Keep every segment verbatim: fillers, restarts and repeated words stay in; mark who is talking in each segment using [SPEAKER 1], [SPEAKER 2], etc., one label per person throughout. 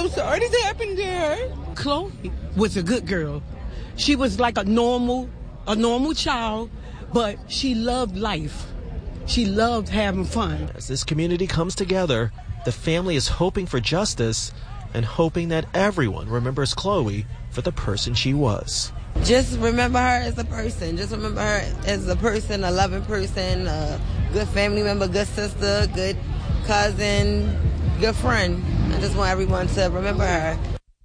[SPEAKER 1] so sorry this happened to her. Chloe was a good girl. She was like a normal, a normal child, but she loved life. She loved having fun.
[SPEAKER 2] As this community comes together, the family is hoping for justice and hoping that everyone remembers Chloe for the person she was.
[SPEAKER 3] Just remember her as a person. Just remember her as a person, a loving person, a good family member, good sister, good cousin, good friend. I just want everyone to remember her.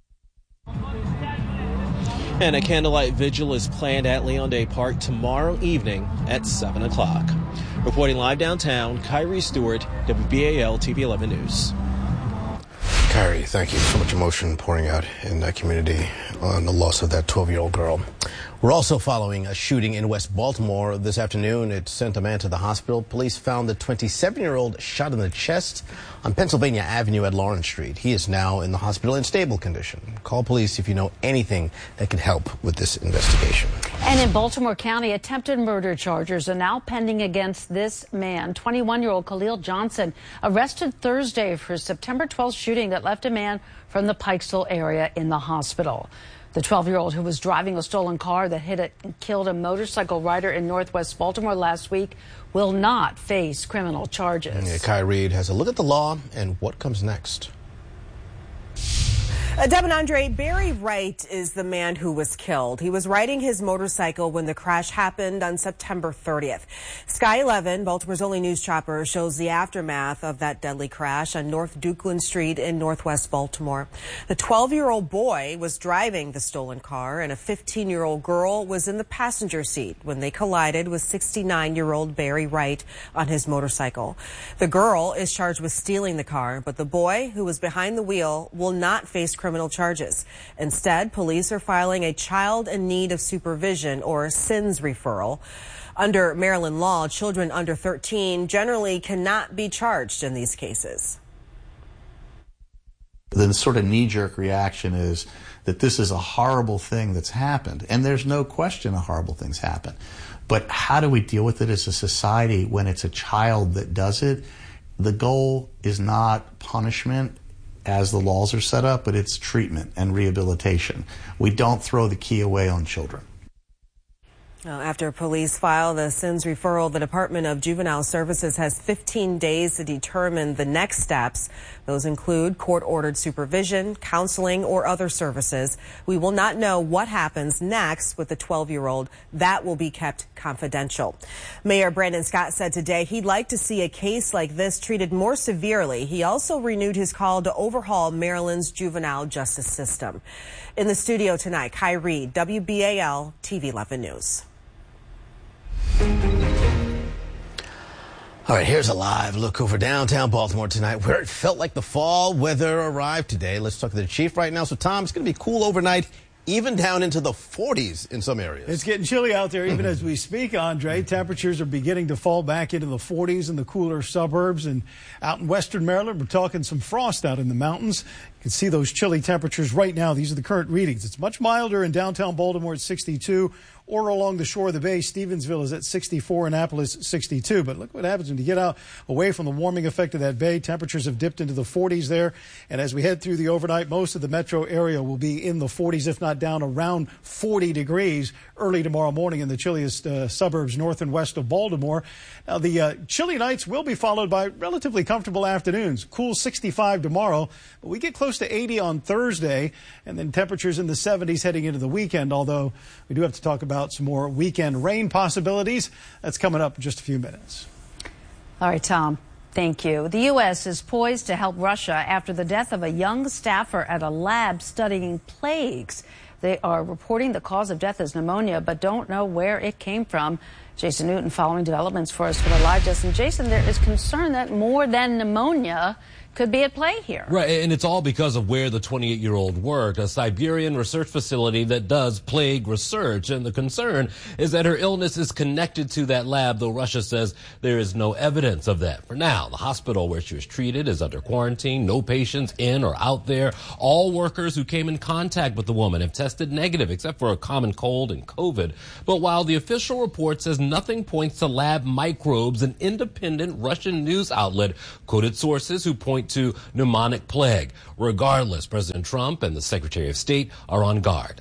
[SPEAKER 2] And a candlelight vigil is planned at Leon Day Park tomorrow evening at seven o'clock. Reporting live downtown, Kyrie Stewart, W B A L T V eleven News.
[SPEAKER 4] Kyrie, thank you. So much emotion pouring out in that community on the loss of that twelve-year-old girl. We're also following a shooting in West Baltimore this afternoon. It sent a man to the hospital. Police found the twenty-seven-year-old shot in the chest on Pennsylvania Avenue at Lawrence Street. He is now in the hospital in stable condition. Call police if you know anything that could help with this investigation.
[SPEAKER 5] And in Baltimore County, attempted murder charges are now pending against this man, twenty-one-year-old Khalil Johnson, arrested Thursday for September twelfth shooting that left a man from the Pikesville area in the hospital. The twelve-year-old who was driving a stolen car that hit and killed a motorcycle rider in Northwest Baltimore last week will not face criminal charges.
[SPEAKER 4] Yeah, Kai Reed has a look at the law and what comes next.
[SPEAKER 6] Uh, Deb and Andre, Barry Wright is the man who was killed. He was riding his motorcycle when the crash happened on September thirtieth. Sky eleven, Baltimore's only news chopper, shows the aftermath of that deadly crash on North Dukeland Street in Northwest Baltimore. The twelve-year-old boy was driving the stolen car, and a fifteen-year-old girl was in the passenger seat when they collided with sixty-nine-year-old Barry Wright on his motorcycle. The girl is charged with stealing the car, but the boy who was behind the wheel will not face criminal charges. Instead, police are filing a child in need of supervision, or SINS referral. Under Maryland law, children under thirteen generally cannot be charged in these cases.
[SPEAKER 7] The sort of knee-jerk reaction is that this is a horrible thing that's happened, and there's no question a horrible things happen. But how do we deal with it as a society when it's a child that does it? The goal is not punishment as the laws are set up, but it's treatment and rehabilitation. We don't throw the key away on children.
[SPEAKER 6] Well, after police file the SINS referral, the Department of Juvenile Services has fifteen days to determine the next steps. Those include court-ordered supervision, counseling, or other services. We will not know what happens next with the twelve-year-old. That will be kept confidential. Mayor Brandon Scott said today he'd like to see a case like this treated more severely. He also renewed his call to overhaul Maryland's juvenile justice system. In the studio tonight, Kai Reed, W B A L T V eleven News.
[SPEAKER 4] All right, here's a live look over downtown Baltimore tonight, where it felt like the fall weather arrived today. Let's talk to the chief right now. So, Tom, it's going to be cool overnight, even down into the forties in some areas.
[SPEAKER 8] It's getting chilly out there even as we speak, Andre. Temperatures are beginning to fall back into the forties in the cooler suburbs. And out in western Maryland, we're talking some frost out in the mountains. You can see those chilly temperatures right now. These are the current readings. It's much milder in downtown Baltimore at sixty-two, or along the shore of the bay. Stevensville is at sixty-four, Annapolis sixty-two. But look what happens when you get out away from the warming effect of that bay. Temperatures have dipped into the forties there. And as we head through the overnight, most of the metro area will be in the forties, if not down around forty degrees early tomorrow morning in the chilliest uh, suburbs north and west of Baltimore. Now, the uh, chilly nights will be followed by relatively comfortable afternoons. Cool sixty-five tomorrow, but we get close to eighty on Thursday, and then temperatures in the seventies heading into the weekend, although we do have to talk about some more weekend rain possibilities. That's coming up in just a few minutes.
[SPEAKER 5] All right, Tom. Thank you. The U S is poised to help Russia after the death of a young staffer at a lab studying plagues. They are reporting the cause of death is pneumonia, but don't know where it came from. Jason Newton following developments for us for the live desk. And Jason, there is concern that more than pneumonia could be at play here.
[SPEAKER 9] Right, and it's all because of where the twenty-eight-year-old worked, a Siberian research facility that does plague research. And the concern is that her illness is connected to that lab, though Russia says there is no evidence of that. For now, the hospital where she was treated is under quarantine, no patients in or out there. All workers who came in contact with the woman have tested negative, except for a common cold and COVID. But while the official report says nothing points to lab microbes, an independent Russian news outlet quoted sources who point point to pneumonic plague. Regardless, President Trump and the Secretary of State are on guard.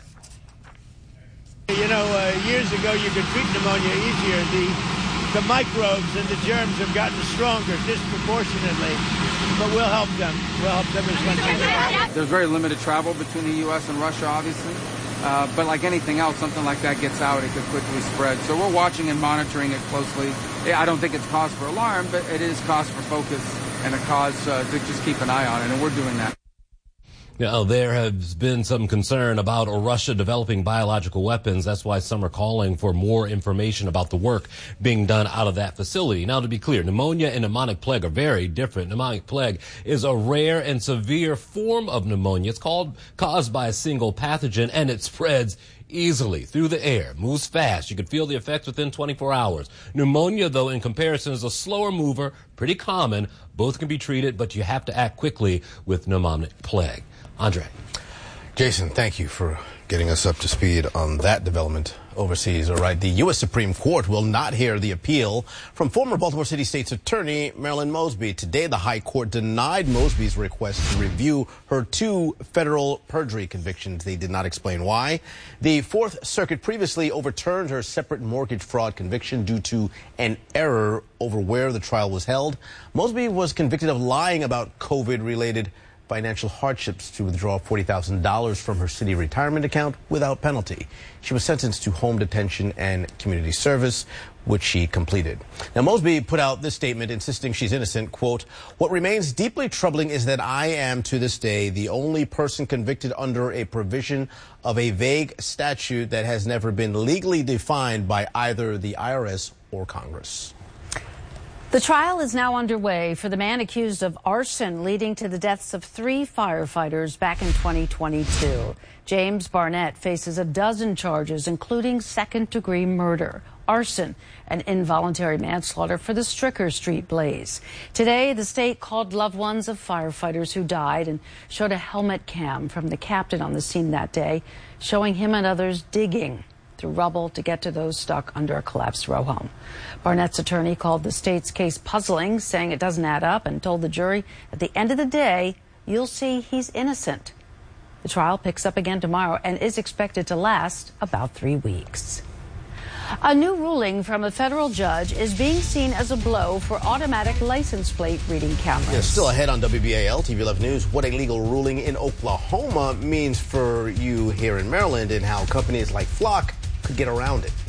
[SPEAKER 10] You know, uh, years ago you could treat pneumonia easier. The, the microbes and the germs have gotten stronger disproportionately, but we'll help them. We'll help them as much as we can.
[SPEAKER 11] There's very limited travel between the U S and Russia, obviously. Uh, but like anything else, something like that gets out, it could quickly spread. So we're watching and monitoring it closely. I don't think it's cause for alarm, but it is cause for focus and a cause uh, to just keep an eye on it, and we're doing that.
[SPEAKER 9] You know, there has been some concern about Russia developing biological weapons. That's why some are calling for more information about the work being done out of that facility. Now, to be clear, pneumonia and pneumonic plague are very different. Pneumonic plague is a rare and severe form of pneumonia. It's called caused by a single pathogen, and it spreads easily through the air, moves fast. You can feel the effects within twenty-four hours. Pneumonia, though, in comparison, is a slower mover, pretty common. Both can be treated, but you have to act quickly with pneumonic plague. Andre.
[SPEAKER 4] Jason, thank you for getting us up to speed on that development overseas. All right, the U S Supreme Court will not hear the appeal from former Baltimore City State's Attorney Marilyn Mosby. Today, the High Court denied Mosby's request to review her two federal perjury convictions. They did not explain why. The Fourth Circuit previously overturned her separate mortgage fraud conviction due to an error over where the trial was held. Mosby was convicted of lying about COVID-related financial hardships to withdraw forty thousand dollars from her city retirement account without penalty. She was sentenced to home detention and community service, which she completed. Now, Mosby put out this statement insisting she's innocent. Quote, "What remains deeply troubling is that I am, to this day, the only person convicted under a provision of a vague statute that has never been legally defined by either the I R S or Congress."
[SPEAKER 5] The trial is now underway for the man accused of arson leading to the deaths of three firefighters back in twenty twenty-two. James Barnett faces a dozen charges, including second-degree murder, arson, and involuntary manslaughter for the Stricker Street blaze. Today, the state called loved ones of firefighters who died and showed a helmet cam from the captain on the scene that day, showing him and others digging through rubble to get to those stuck under a collapsed row home. Barnett's attorney called the state's case puzzling, saying it doesn't add up, and told the jury, at the end of the day, you'll see he's innocent. The trial picks up again tomorrow and is expected to last about three weeks. A new ruling from a federal judge is being seen as a blow for automatic license plate reading cameras.
[SPEAKER 4] Yeah, still ahead on W B A L T V eleven News, what a legal ruling in Oklahoma means for you here in Maryland and how companies like Flock could get around it.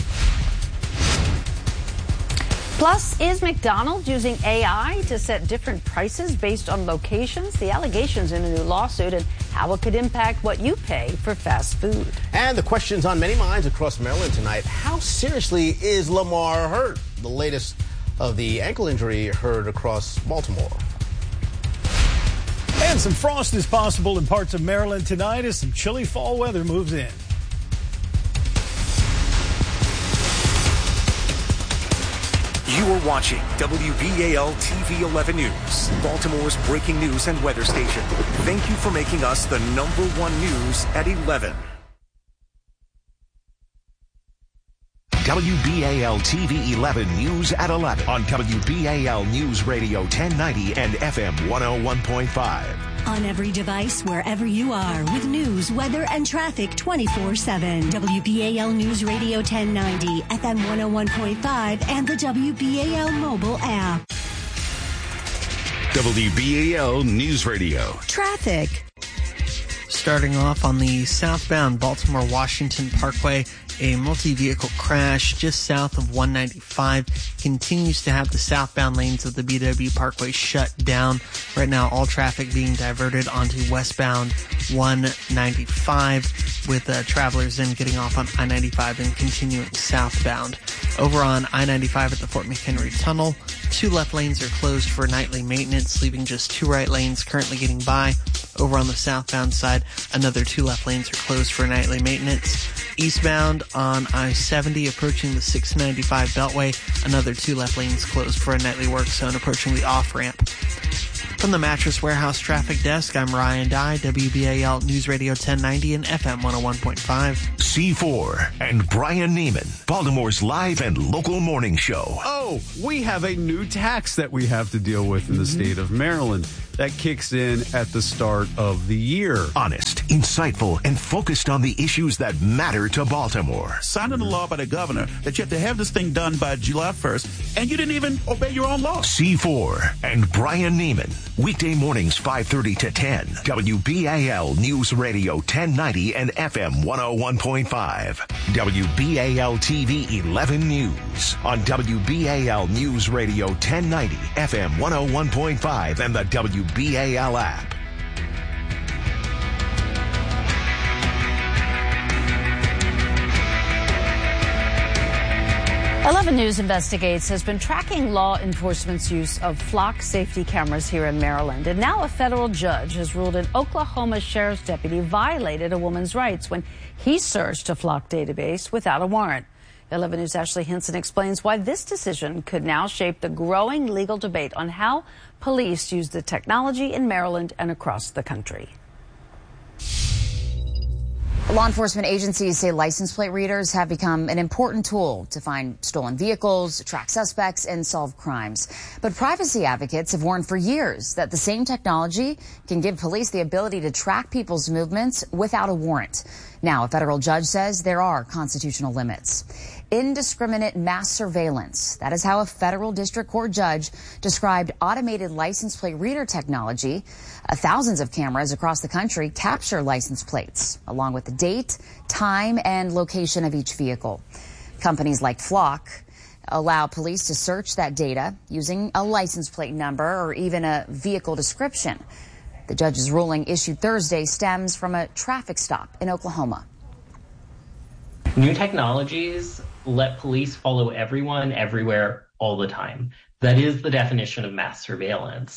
[SPEAKER 5] Plus, is McDonald's using A I to set different prices based on locations? The allegations in a new lawsuit and how it could impact what you pay for fast food.
[SPEAKER 4] And the questions on many minds across Maryland tonight. How seriously is Lamar hurt? The latest of the ankle injury heard across Baltimore.
[SPEAKER 8] And some frost is possible in parts of Maryland tonight as some chilly fall weather moves in.
[SPEAKER 12] You are watching W B A L T V eleven News, Baltimore's breaking news and weather station. Thank you for making us the number one news at eleven.
[SPEAKER 13] W B A L T V eleven News at eleven on W B A L News Radio ten ninety and F M one oh one point five.
[SPEAKER 14] On every device, wherever you are, with news, weather, and traffic twenty-four seven. W B A L News Radio ten ninety, F M one oh one point five, and the W B A L mobile app.
[SPEAKER 13] W B A L News Radio.
[SPEAKER 14] Traffic.
[SPEAKER 15] Starting off on the southbound Baltimore-Washington Parkway, a multi-vehicle crash just south of one ninety-five continues to have the southbound lanes of the B W Parkway shut down. Right now, all traffic being diverted onto westbound one ninety-five, with uh, travelers then getting off on I ninety-five and continuing southbound. Over on I ninety-five at the Fort McHenry Tunnel, two left lanes are closed for nightly maintenance, leaving just two right lanes currently getting by. Over on the southbound side, another two left lanes are closed for nightly maintenance. Eastbound on I seventy approaching the six ninety-five Beltway, another two left lanes closed for a nightly work zone approaching the off-ramp. From the Mattress Warehouse Traffic Desk, I'm Ryan Dye, W B A L News Radio ten ninety and F M one oh one point five.
[SPEAKER 13] C four and Brian Neiman, Baltimore's live and local morning show.
[SPEAKER 16] Oh, we have a new tax that we have to deal with in the state of Maryland. that kicks in at the start of the year.
[SPEAKER 13] Honest, insightful, and focused on the issues that matter to Baltimore.
[SPEAKER 17] Signed into law by the governor that you have to have this thing done by July first, and you didn't even obey your own law.
[SPEAKER 13] C four and Brian Neiman. Weekday mornings five thirty to ten. W B A L News Radio ten ninety and F M one oh one point five. W B A L T V eleven News on W B A L News Radio ten ninety, F M one oh one point five, and the W B A L app.
[SPEAKER 5] eleven News Investigates has been tracking law enforcement's use of flock safety cameras here in Maryland. And now a federal judge has ruled an Oklahoma sheriff's deputy violated a woman's rights when he searched a flock database without a warrant. eleven News' Ashley Hinson explains why this decision could now shape the growing legal debate on how police use the technology in Maryland and across the country.
[SPEAKER 18] Law enforcement agencies say license plate readers have become an important tool to find stolen vehicles, track suspects, and solve crimes. But privacy advocates have warned for years that the same technology can give police the ability to track people's movements without a warrant. Now, a federal judge says there are constitutional limits. Indiscriminate mass surveillance. That is how a federal district court judge described automated license plate reader technology. Uh, thousands of cameras across the country capture license plates, along with the date, time, and location of each vehicle. Companies like Flock allow police to search that data using a license plate number or even a vehicle description. The judge's ruling issued Thursday stems from a traffic stop in Oklahoma.
[SPEAKER 19] New technologies let police follow everyone, everywhere, all the time. That is the definition of mass surveillance.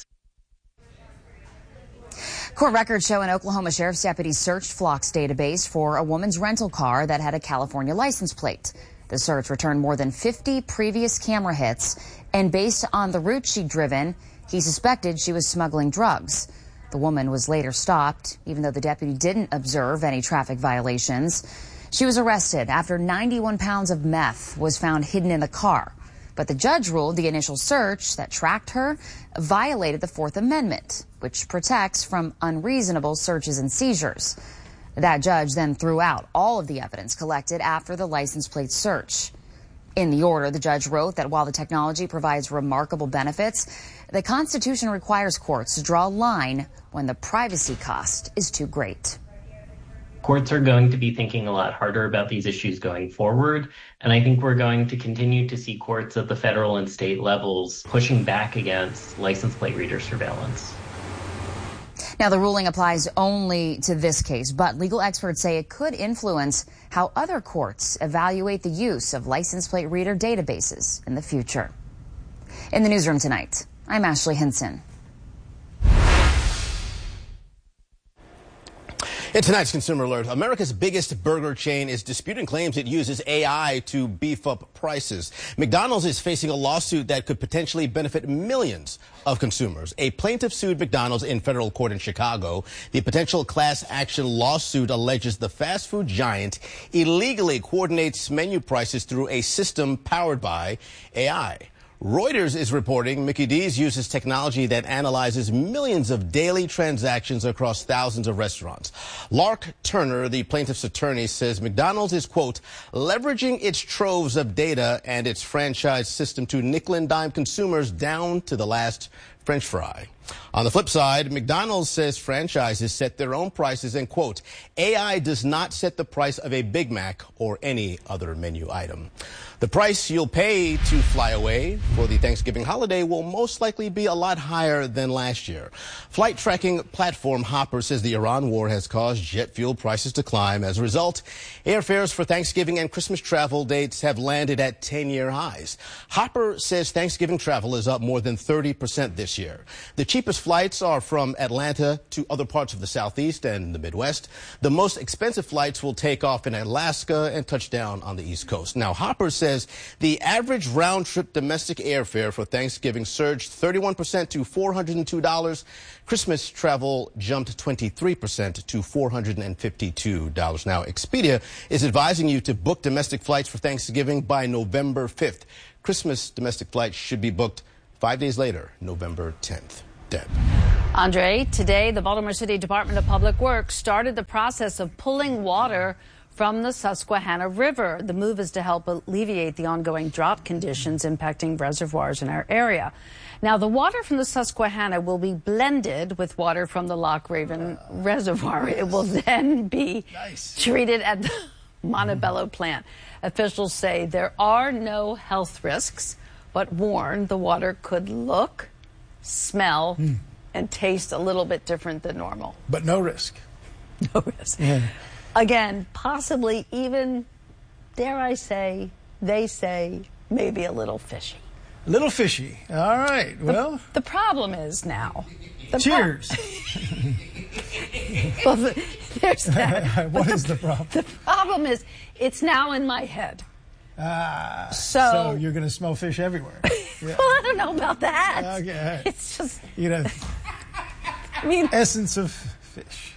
[SPEAKER 18] Court records show an Oklahoma sheriff's deputy searched Flock's database for a woman's rental car that had a California license plate. The search returned more than fifty previous camera hits, and based on the route she'd driven, he suspected she was smuggling drugs. The woman was later stopped, even though the deputy didn't observe any traffic violations. She was arrested after ninety-one pounds of meth was found hidden in the car. But the judge ruled the initial search that tracked her violated the Fourth Amendment, which protects from unreasonable searches and seizures. That judge then threw out all of the evidence collected after the license plate search. In the order, the judge wrote that while the technology provides remarkable benefits, the Constitution requires courts to draw a line when the privacy cost is too great.
[SPEAKER 19] Courts are going to be thinking a lot harder about these issues going forward, and I think we're going to continue to see courts at the federal and state levels pushing back against license plate reader surveillance.
[SPEAKER 18] Now, the ruling applies only to this case, but legal experts say it could influence how other courts evaluate the use of license plate reader databases in the future. In the newsroom tonight, I'm Ashley Hinson.
[SPEAKER 4] In tonight's Consumer Alert, America's biggest burger chain is disputing claims it uses A I to beef up prices. McDonald's is facing a lawsuit that could potentially benefit millions of consumers. A plaintiff sued McDonald's in federal court in Chicago. The potential class action lawsuit alleges the fast food giant illegally coordinates menu prices through a system powered by A I. Reuters is reporting Mickey D's uses technology that analyzes millions of daily transactions across thousands of restaurants. Lark Turner, the plaintiff's attorney, says McDonald's is, quote, leveraging its troves of data and its franchise system to nickel and dime consumers down to the last French fry. On the flip side, McDonald's says franchises set their own prices and, quote, A I does not set the price of a Big Mac or any other menu item. The price you'll pay to fly away for the Thanksgiving holiday will most likely be a lot higher than last year. Flight tracking platform Hopper says the Iran war has caused jet fuel prices to climb. As a result, airfares for Thanksgiving and Christmas travel dates have landed at ten-year highs. Hopper says Thanksgiving travel is up more than thirty percent this year. The cheapest flights are from Atlanta to other parts of the Southeast and the Midwest. The most expensive flights will take off in Alaska and touch down on the East Coast. Now, Hopper says the average round-trip domestic airfare for Thanksgiving surged thirty-one percent to four hundred two dollars. Christmas travel jumped twenty-three percent to four hundred fifty-two dollars. Now, Expedia is advising you to book domestic flights for Thanksgiving by November fifth. Christmas domestic flights should be booked five days later, November tenth. Deb.
[SPEAKER 5] Andre, today the Baltimore City Department of Public Works started the process of pulling water from the Susquehanna River. The move is to help alleviate the ongoing drought conditions impacting reservoirs in our area. Now, the water from the Susquehanna will be blended with water from the Loch Raven Reservoir. It will then be nice. treated at the Montebello plant. Officials say there are no health risks, but warn the water could look, smell, mm. and taste a little bit different than normal.
[SPEAKER 8] But no risk.
[SPEAKER 5] No risk.
[SPEAKER 8] Yeah.
[SPEAKER 5] Again, possibly even, dare I say, they say, maybe a little fishy.
[SPEAKER 8] A little fishy. All right. Well,
[SPEAKER 5] the, the problem is now. The
[SPEAKER 8] cheers.
[SPEAKER 5] Pro- well, the, there's that.
[SPEAKER 8] What is the problem?
[SPEAKER 5] The problem is it's now in my head.
[SPEAKER 8] Ah.
[SPEAKER 5] So,
[SPEAKER 8] so you're going to smell fish everywhere.
[SPEAKER 5] Yeah. Well, I don't know about that.
[SPEAKER 8] Okay.
[SPEAKER 5] It's just.
[SPEAKER 8] You know.
[SPEAKER 5] I mean,
[SPEAKER 8] essence of fish.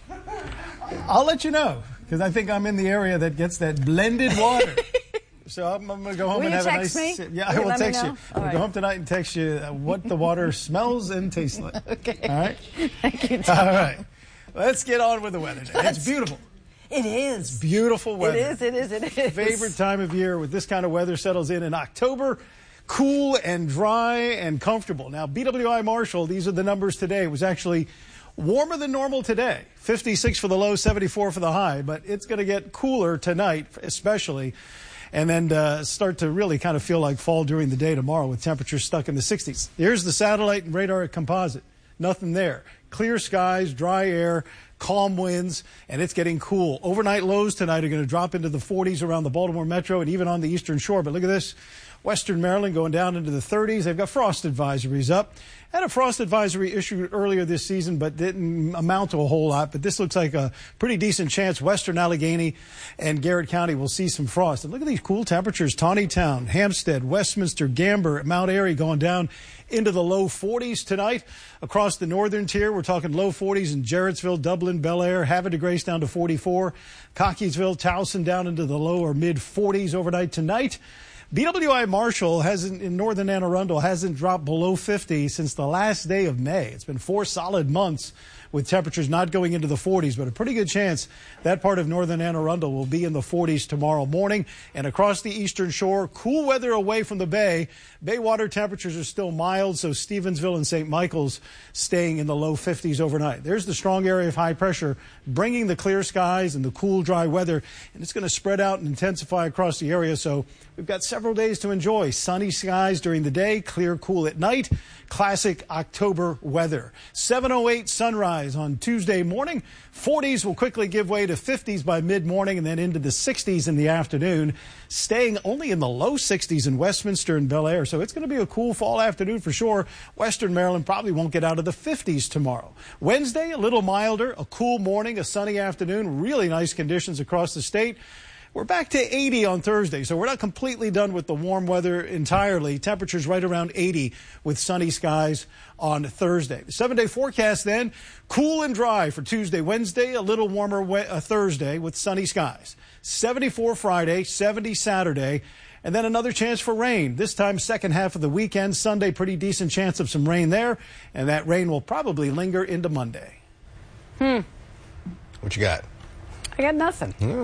[SPEAKER 8] I'll let you know because I think I'm in the area that gets that blended water. So I'm, I'm going to go home
[SPEAKER 5] will
[SPEAKER 8] and have
[SPEAKER 5] you
[SPEAKER 8] a
[SPEAKER 5] text
[SPEAKER 8] nice.
[SPEAKER 5] Me?
[SPEAKER 8] Yeah, I
[SPEAKER 5] will
[SPEAKER 8] will text you.
[SPEAKER 5] All
[SPEAKER 8] I'll
[SPEAKER 5] right.
[SPEAKER 8] go home tonight and text you uh, what the water smells and tastes like.
[SPEAKER 5] Okay.
[SPEAKER 8] All right.
[SPEAKER 5] Thank you, Tom.
[SPEAKER 8] All right. Let's get on with the weather. Today. It's beautiful.
[SPEAKER 5] It is.
[SPEAKER 8] It's beautiful weather.
[SPEAKER 5] It is. It is. It is.
[SPEAKER 8] Favorite time of year with this kind of weather settles in in October. Cool and dry and comfortable. Now, B W I Marshall, these are the numbers today. It was actually warmer than normal today. fifty-six for the low, seventy-four for the high. But it's going to get cooler tonight, especially. And then uh, start to really kind of feel like fall during the day tomorrow with temperatures stuck in the sixties. Here's the satellite and radar composite. Nothing there. Clear skies, dry air, calm winds, and it's getting cool. Overnight lows tonight are going to drop into the forties around the Baltimore Metro and even on the Eastern Shore. But look at this. Western Maryland going down into the thirties. They've got frost advisories up. Had a frost advisory issued earlier this season, but didn't amount to a whole lot. But this looks like a pretty decent chance. Western Allegheny and Garrett County will see some frost. And look at these cool temperatures. Tawnytown, Hampstead, Westminster, Gamber, Mount Airy going down into the low forties tonight. Across the northern tier, we're talking low forties in Jarrettsville, Dublin, Bel Air, Havre de Grace down to forty-four. Cockeysville, Towson down into the low or mid forties overnight tonight. B W I Marshall hasn't, in northern Anne Arundel, hasn't dropped below fifty since the last day of May. It's been four solid months with temperatures not going into the forties, but a pretty good chance that part of northern Anne Arundel will be in the forties tomorrow morning. And across the eastern shore, cool weather away from the bay. Bay water temperatures are still mild, so Stevensville and Saint Michael's staying in the low fifties overnight. There's the strong area of high pressure bringing the clear skies and the cool, dry weather, and it's going to spread out and intensify across the area. So we've got several days to enjoy. Sunny skies during the day, clear, cool at night. Classic October weather. seven oh eight sunrise on Tuesday morning. forties will quickly give way to fifties by mid-morning and then into the sixties in the afternoon. Staying only in the low sixties in Westminster and Bel Air. So it's going to be a cool fall afternoon for sure. Western Maryland probably won't get out of the fifties tomorrow. Wednesday, a little milder, a cool morning, a sunny afternoon. Really nice conditions across the state. We're back to eighty on Thursday, so we're not completely done with the warm weather entirely. Temperatures right around eighty with sunny skies on Thursday. The seven-day forecast then, cool and dry for Tuesday, Wednesday, a little warmer we- uh, Thursday with sunny skies. seventy-four Friday, seventy Saturday, and then another chance for rain. This time, second half of the weekend. Sunday, pretty decent chance of some rain there, and that rain will probably linger into Monday.
[SPEAKER 5] Hmm.
[SPEAKER 4] What you got?
[SPEAKER 5] I got nothing.
[SPEAKER 4] Yeah.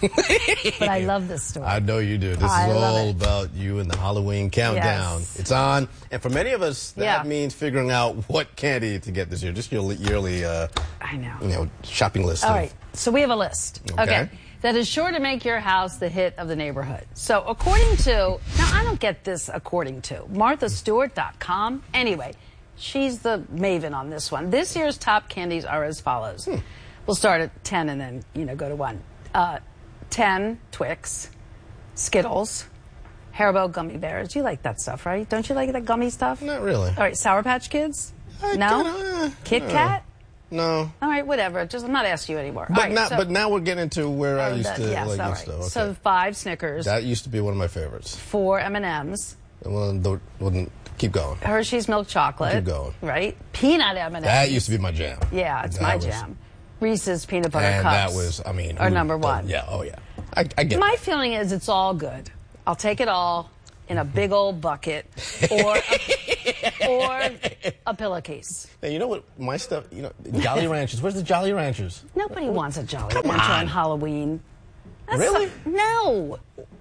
[SPEAKER 5] But I love this story.
[SPEAKER 4] I know you do. This
[SPEAKER 5] I
[SPEAKER 4] is all
[SPEAKER 5] it.
[SPEAKER 4] about you and the Halloween countdown.
[SPEAKER 5] Yes.
[SPEAKER 4] It's on. And for many of us, that
[SPEAKER 5] Yeah.
[SPEAKER 4] means figuring out what candy to get this year. Just your yearly uh,
[SPEAKER 5] I know.
[SPEAKER 4] you know, shopping list.
[SPEAKER 5] All
[SPEAKER 4] of,
[SPEAKER 5] right. So we have a list.
[SPEAKER 4] Okay.
[SPEAKER 5] Okay. That is sure to make your house the hit of the neighborhood. So according to, now I don't get this according to, Martha Stewart dot com. Anyway, she's the maven on this one. This year's top candies are as follows. Hmm. We'll start at ten and then, you know, go to one. Uh, ten, Twix, Skittles, Haribo gummy bears. You like that stuff, right? Don't you like that gummy stuff?
[SPEAKER 4] Not really.
[SPEAKER 5] All right, Sour Patch Kids?
[SPEAKER 4] I
[SPEAKER 5] no?
[SPEAKER 4] kinda, uh,
[SPEAKER 5] Kit
[SPEAKER 4] uh,
[SPEAKER 5] Kat?
[SPEAKER 4] No.
[SPEAKER 5] All right, whatever. Just I'm not asking you anymore.
[SPEAKER 4] But,
[SPEAKER 5] all right,
[SPEAKER 4] now,
[SPEAKER 5] so,
[SPEAKER 4] but now we're getting into where I
[SPEAKER 5] oh,
[SPEAKER 4] used
[SPEAKER 5] that-
[SPEAKER 4] to
[SPEAKER 5] yes,
[SPEAKER 4] like
[SPEAKER 5] all
[SPEAKER 4] good
[SPEAKER 5] right.
[SPEAKER 4] stuff. Okay.
[SPEAKER 5] So five Snickers,
[SPEAKER 4] That used to be one of my favorites.
[SPEAKER 5] four M and M's,
[SPEAKER 4] Well, the, well, keep going.
[SPEAKER 5] Hershey's milk chocolate.
[SPEAKER 4] Keep going.
[SPEAKER 5] Right? Peanut M and M's.
[SPEAKER 4] That used to be my jam.
[SPEAKER 5] Yeah, it's
[SPEAKER 4] That
[SPEAKER 5] my
[SPEAKER 4] was-
[SPEAKER 5] jam. Reese's peanut butter
[SPEAKER 4] And
[SPEAKER 5] cups.
[SPEAKER 4] that was, I mean.
[SPEAKER 5] Are
[SPEAKER 4] ooh,
[SPEAKER 5] number
[SPEAKER 4] oh,
[SPEAKER 5] one.
[SPEAKER 4] yeah, oh yeah. I, I get
[SPEAKER 5] My
[SPEAKER 4] that.
[SPEAKER 5] feeling is it's all good. I'll take it all. in a big old bucket or a, or a pillowcase.
[SPEAKER 4] Now, you know what my stuff, you know, Jolly Ranchers. Where's the Jolly Ranchers?
[SPEAKER 5] Nobody wants a Jolly
[SPEAKER 4] Come
[SPEAKER 5] Rancher on.
[SPEAKER 4] on.
[SPEAKER 5] Halloween. That's
[SPEAKER 4] Really?
[SPEAKER 5] not- no.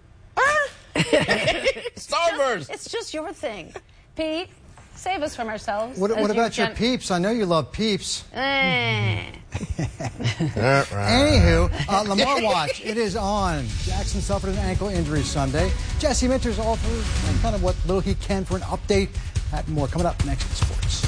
[SPEAKER 4] Starburst.
[SPEAKER 5] It's just your thing. Pete, save us from ourselves.
[SPEAKER 20] What,
[SPEAKER 5] as
[SPEAKER 20] what
[SPEAKER 5] you
[SPEAKER 20] about your
[SPEAKER 5] gen-
[SPEAKER 20] peeps? I know you love peeps.
[SPEAKER 5] Eh.
[SPEAKER 20] Anywho, uh, Lamar Watch, it is on. Jackson suffered an ankle injury Sunday. Jesse Minter's offered and kind of what little he can for an update. That and more coming up next in sports.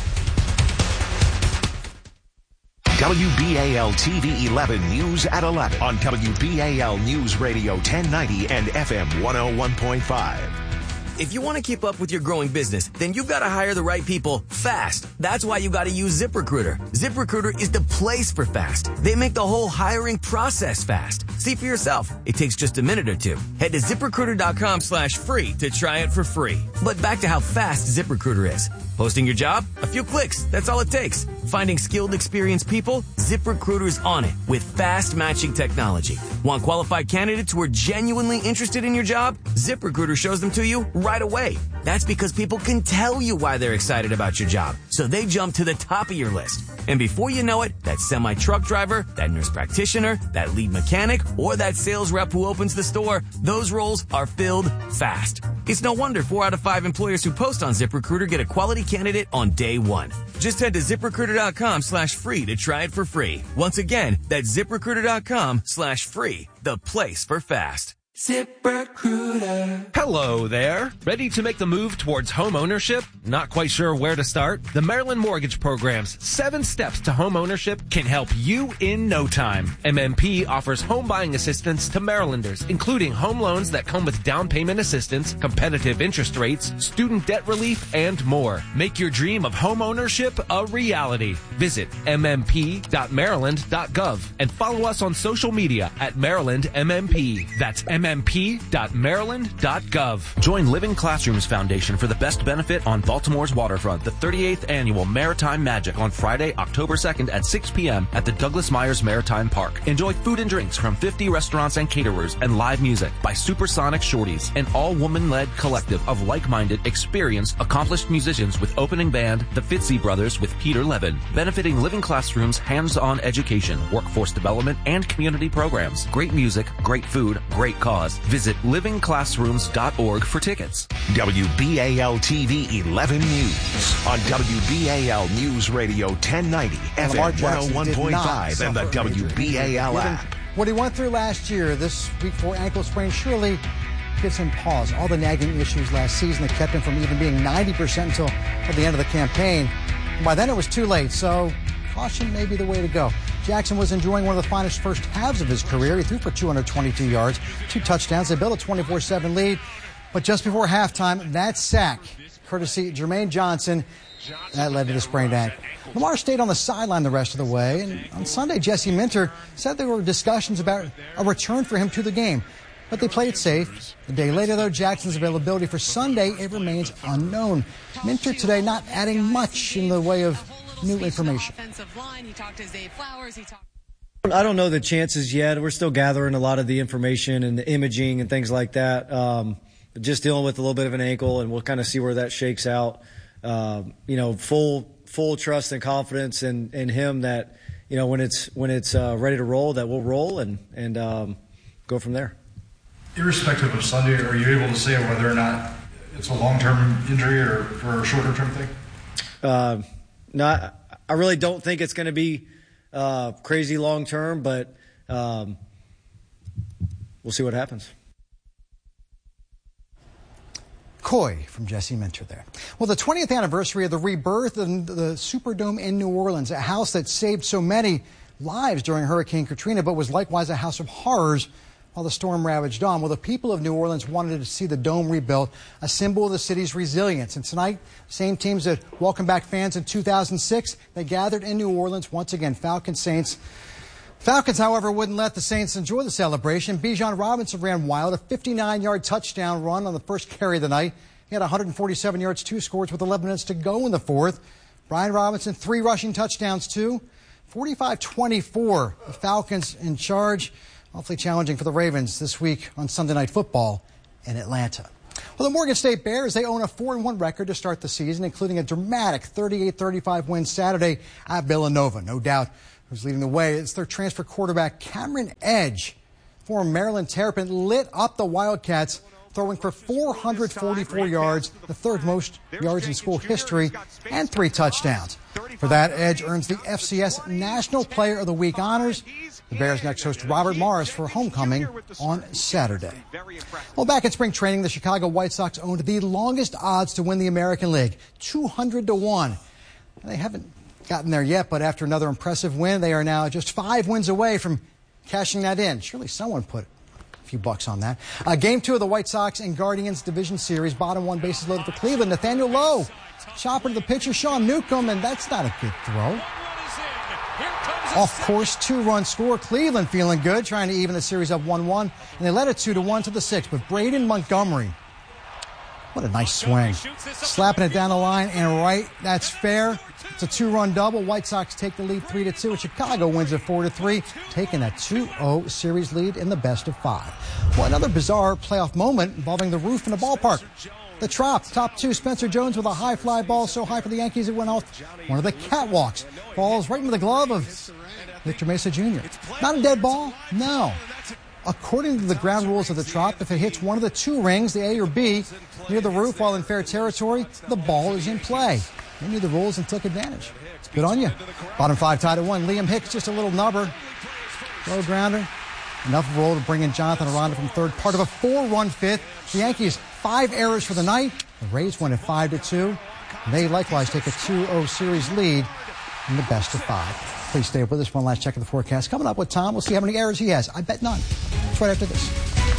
[SPEAKER 13] W B A L T V eleven News at eleven on W B A L News Radio ten ninety and F M one oh one point five.
[SPEAKER 21] If you want to keep up with your growing business, then you've got to hire the right people fast. That's why you got to use ZipRecruiter. ZipRecruiter is the place for fast. They make the whole hiring process fast. See for yourself. It takes just a minute or two. Head to ZipRecruiter.com slash free to try it for free. But back to how fast ZipRecruiter is. Posting your job? A few clicks. That's all it takes. Finding skilled, experienced people? ZipRecruiter's on it with fast matching technology. Want qualified candidates who are genuinely interested in your job? ZipRecruiter shows them to you right away. That's because people can tell you why they're excited about your job, so they jump to the top of your list. And before you know it, that semi-truck driver, that nurse practitioner, that lead mechanic, or that sales rep who opens the store, those roles are filled fast. It's no wonder four out of five employers who post on ZipRecruiter get a quality candidate on day one. Just head to ZipRecruiter.com slash free to try it for free. Once again, that's ZipRecruiter.com slash free, the place for fast. ZipRecruiter.
[SPEAKER 22] Hello there. Ready to make the move towards home ownership? Not quite sure where to start? The Maryland Mortgage Program's seven steps to home ownership can help you in no time. M M P offers home buying assistance to Marylanders, including home loans that come with down payment assistance, competitive interest rates, student debt relief, and more. Make your dream of home ownership a reality. Visit m m p dot maryland dot gov and follow us on social media at Maryland M M P. That's m m p dot maryland dot gov.
[SPEAKER 23] Join Living Classrooms Foundation for the best benefit on Baltimore's waterfront, the thirty-eighth Annual Maritime Magic on Friday, October second at six p.m. at the Douglas Myers Maritime Park. Enjoy food and drinks from fifty restaurants and caterers and live music by Supersonic Shorties, an all-woman-led collective of like-minded, experienced, accomplished musicians with opening band, the Fitzy Brothers with Peter Levin, benefiting Living Classrooms hands-on education, workforce development, and community programs. Great music, great food, great cause. Visit living classrooms dot org for tickets.
[SPEAKER 13] W B A L T V eleven News on W B A L News Radio ten ninety, F M one oh one point five, and the W B A L app.
[SPEAKER 20] What he went through last year, this week four ankle sprain, surely gives him pause. All the nagging issues last season that kept him from even being ninety percent until at the end of the campaign. By then it was too late, so caution may be the way to go. Jackson was enjoying one of the finest first halves of his career. He threw for two hundred twenty-two yards, two touchdowns. They built a twenty-four seven lead. But just before halftime, that sack, courtesy Jermaine Johnson, that led to the sprained ankle. Lamar stayed on the sideline the rest of the way. And on Sunday, Jesse Minter said there were discussions about a return for him to the game. But they played it safe. A day later, though, Jackson's availability for Sunday, it remains unknown. Minter today not adding much in the way of new information.
[SPEAKER 24] I don't know the chances yet. We're still gathering a lot of the information and the imaging and things like that. Um, just dealing with a little bit of an ankle, and we'll kind of see where that shakes out. Um, you know, full full trust and confidence in, in him that, you know, when it's when it's uh, ready to roll, that we'll roll and and um, go from there.
[SPEAKER 25] Irrespective of Sunday, are you able to say whether or not it's a long-term injury or, or a shorter-term thing?
[SPEAKER 24] Uh, no, I, I really don't think it's going to be uh, crazy long-term, but um, we'll see what happens.
[SPEAKER 20] Coy from Jesse Minter there. Well, the twentieth anniversary of the rebirth of the Superdome in New Orleans, a house that saved so many lives during Hurricane Katrina, but was likewise a house of horrors while the storm ravaged on. Well, the people of New Orleans wanted to see the dome rebuilt, a symbol of the city's resilience. And tonight, same teams that welcomed back fans in two thousand six, they gathered in New Orleans once again, Falcons Saints. Falcons, however, wouldn't let the Saints enjoy the celebration. Bijan Robinson ran wild, a fifty-nine yard touchdown run on the first carry of the night. He had one hundred forty-seven yards, two scores with eleven minutes to go in the fourth. Brian Robinson, three rushing touchdowns, too. forty-five twenty-four, the Falcons in charge. Awfully challenging for the Ravens this week on Sunday Night Football in Atlanta. Well, the Morgan State Bears, they own a four and one record to start the season, including a dramatic thirty-eight thirty-five win Saturday at Villanova. No doubt who's leading the way. It's their transfer quarterback, Cameron Edge. Former Maryland Terrapin lit up the Wildcats, throwing for four hundred forty-four yards, the third most yards in school history, and three touchdowns. For that, Edge earns the F C S National Player of the Week honors. The Bears next host Robert Morris for homecoming on Saturday. Well, back in spring training, the Chicago White Sox owned the longest odds to win the American League, two hundred to one. They haven't gotten there yet, but after another impressive win, they are now just five wins away from cashing that in. Surely someone put a few bucks on that. Uh, game two of the White Sox and Guardians Division Series. Bottom one, bases loaded for Cleveland. Nathaniel Lowe, chopper to the pitcher, Sean Newcomb, and that's not a good throw. Off course, two-run score. Cleveland feeling good, trying to even the series up one one, and they led it two to one to the sixth. But Braden Montgomery, what a nice swing, slapping it down the line and right. That's fair. It's a two-run double. White Sox take the lead three to two, and Chicago wins it four to three, taking a two oh series lead in the best of five. Well, another bizarre playoff moment involving the roof in the ballpark. The Trop, top two, Spencer Jones with a high fly ball so high for the Yankees it went off one of the catwalks. Falls right into the glove of Victor Mesa Junior Not a dead ball? No. According to the ground rules of the Trop, if it hits one of the two rings, the A or B, near the roof while in fair territory, the ball is in play. They knew the rules and took advantage. Good on you. Bottom five tied at one. Liam Hicks just a little nubber. Low grounder. Enough of a roll to bring in Jonathan Aranda from third. Part of a four-run fifth. The Yankees, five errors for the night. The Rays win at five to two. They likewise take a two oh series lead in the best of five. Please stay with us. One last check of the forecast. Coming up with Tom. We'll see how many errors he has. I bet none. It's right after this.